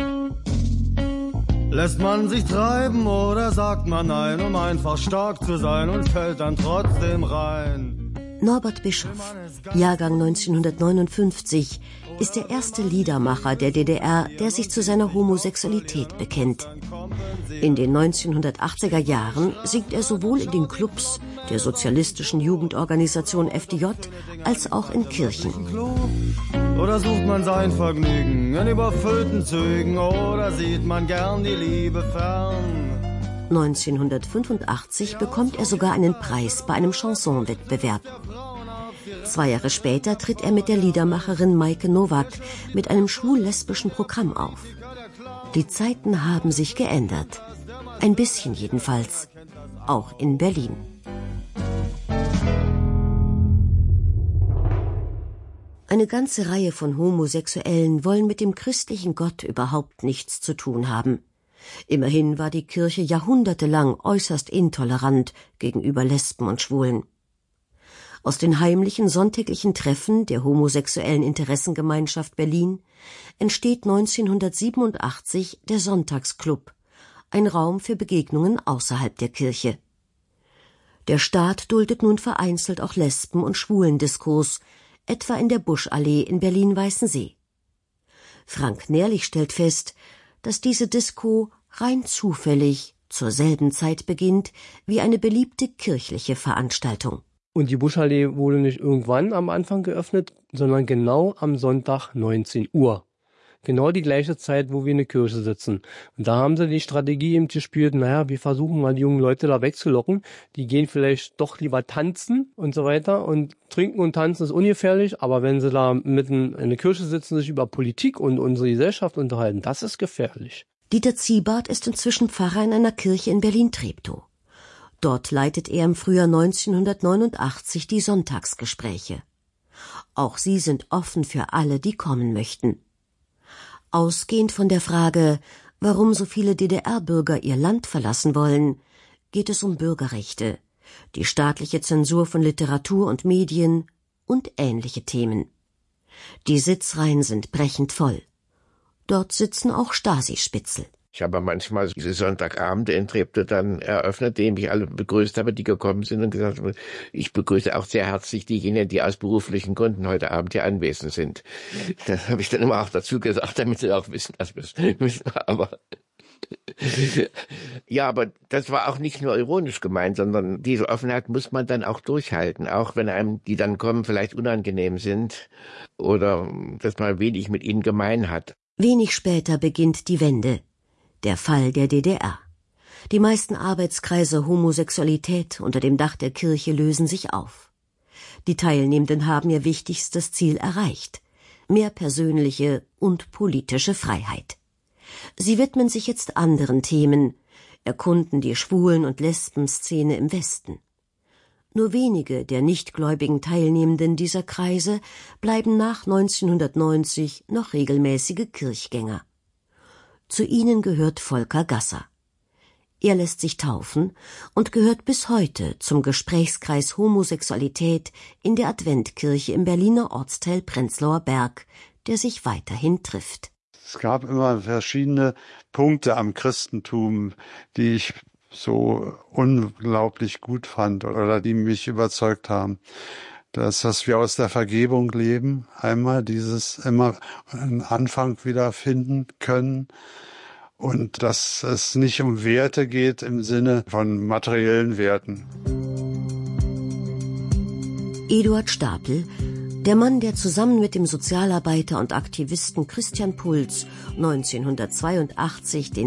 Lässt man sich treiben oder sagt man nein, um einfach stark zu sein und fällt dann trotzdem rein? Norbert Bischoff, Jahrgang neunzehnhundertneunundfünfzig, ist der erste Liedermacher der D D R, der sich zu seiner Homosexualität bekennt. In den neunzehnhundertachtziger Jahren singt er sowohl in den Clubs der sozialistischen Jugendorganisation F D J als auch in Kirchen. Oder sucht man sein Vergnügen in überfüllten Zügen oder sieht man gern die Liebe fern? neunzehnhundertfünfundachtzig bekommt er sogar einen Preis bei einem Chansonwettbewerb. Zwei Jahre später tritt er mit der Liedermacherin Maike Nowak mit einem schwul-lesbischen Programm auf. Die Zeiten haben sich geändert. Ein bisschen jedenfalls. Auch in Berlin. Eine ganze Reihe von Homosexuellen wollen mit dem christlichen Gott überhaupt nichts zu tun haben. Immerhin war die Kirche jahrhundertelang äußerst intolerant gegenüber Lesben und Schwulen. Aus den heimlichen sonntäglichen Treffen der homosexuellen Interessengemeinschaft Berlin entsteht neunzehnhundertsiebenundachtzig der Sonntagsclub, ein Raum für Begegnungen außerhalb der Kirche. Der Staat duldet nun vereinzelt auch Lesben- und Schwulendiskos, etwa in der Buschallee in Berlin-Weißensee. Frank Nährlich stellt fest, dass diese Disco rein zufällig zur selben Zeit beginnt wie eine beliebte kirchliche Veranstaltung. Und die Buschallee wurde nicht irgendwann am Anfang geöffnet, sondern genau am Sonntag neunzehn Uhr. Genau die gleiche Zeit, wo wir in der Kirche sitzen. Und da haben sie die Strategie eben gespielt, naja, wir versuchen mal die jungen Leute da wegzulocken. Die gehen vielleicht doch lieber tanzen und so weiter. Und trinken und tanzen ist ungefährlich, aber wenn sie da mitten in der Kirche sitzen, sich über Politik und unsere Gesellschaft unterhalten, das ist gefährlich. Dieter Ziebart ist inzwischen Pfarrer in einer Kirche in Berlin-Treptow. Dort leitet er im Frühjahr neunzehnhundertneunundachtzig die Sonntagsgespräche. Auch sie sind offen für alle, die kommen möchten. Ausgehend von der Frage, warum so viele D D R-Bürger ihr Land verlassen wollen, geht es um Bürgerrechte, die staatliche Zensur von Literatur und Medien und ähnliche Themen. Die Sitzreihen sind brechend voll. Dort sitzen auch Stasi-Spitzel. Ich habe manchmal diese Sonntagabende in Treptow dann eröffnet, indem ich alle begrüßt habe, die gekommen sind und gesagt habe, ich begrüße auch sehr herzlich diejenigen, die aus beruflichen Gründen heute Abend hier anwesend sind. Das habe ich dann immer auch dazu gesagt, damit sie auch wissen, dass wir es müssen. Aber ja, aber das war auch nicht nur ironisch gemeint, sondern diese Offenheit muss man dann auch durchhalten, auch wenn einem die dann kommen vielleicht unangenehm sind oder dass man wenig mit ihnen gemein hat. Wenig später beginnt die Wende. Der Fall der D D R. Die meisten Arbeitskreise Homosexualität unter dem Dach der Kirche lösen sich auf. Die Teilnehmenden haben ihr wichtigstes Ziel erreicht: mehr persönliche und politische Freiheit. Sie widmen sich jetzt anderen Themen, erkunden die Schwulen- und Lesben-Szene im Westen. Nur wenige der nichtgläubigen Teilnehmenden dieser Kreise bleiben nach neunzehnhundertneunzig noch regelmäßige Kirchgänger. Zu ihnen gehört Volker Gasser. Er lässt sich taufen und gehört bis heute zum Gesprächskreis Homosexualität in der Adventkirche im Berliner Ortsteil Prenzlauer Berg, der sich weiterhin trifft. Es gab immer verschiedene Punkte am Christentum, die ich so unglaublich gut fand oder die mich überzeugt haben. Das, dass wir aus der Vergebung leben, einmal dieses immer einen Anfang wiederfinden können und dass es nicht um Werte geht im Sinne von materiellen Werten. Eduard Stapel, der Mann, der zusammen mit dem Sozialarbeiter und Aktivisten Christian Puls neunzehnhundertzweiundachtzig den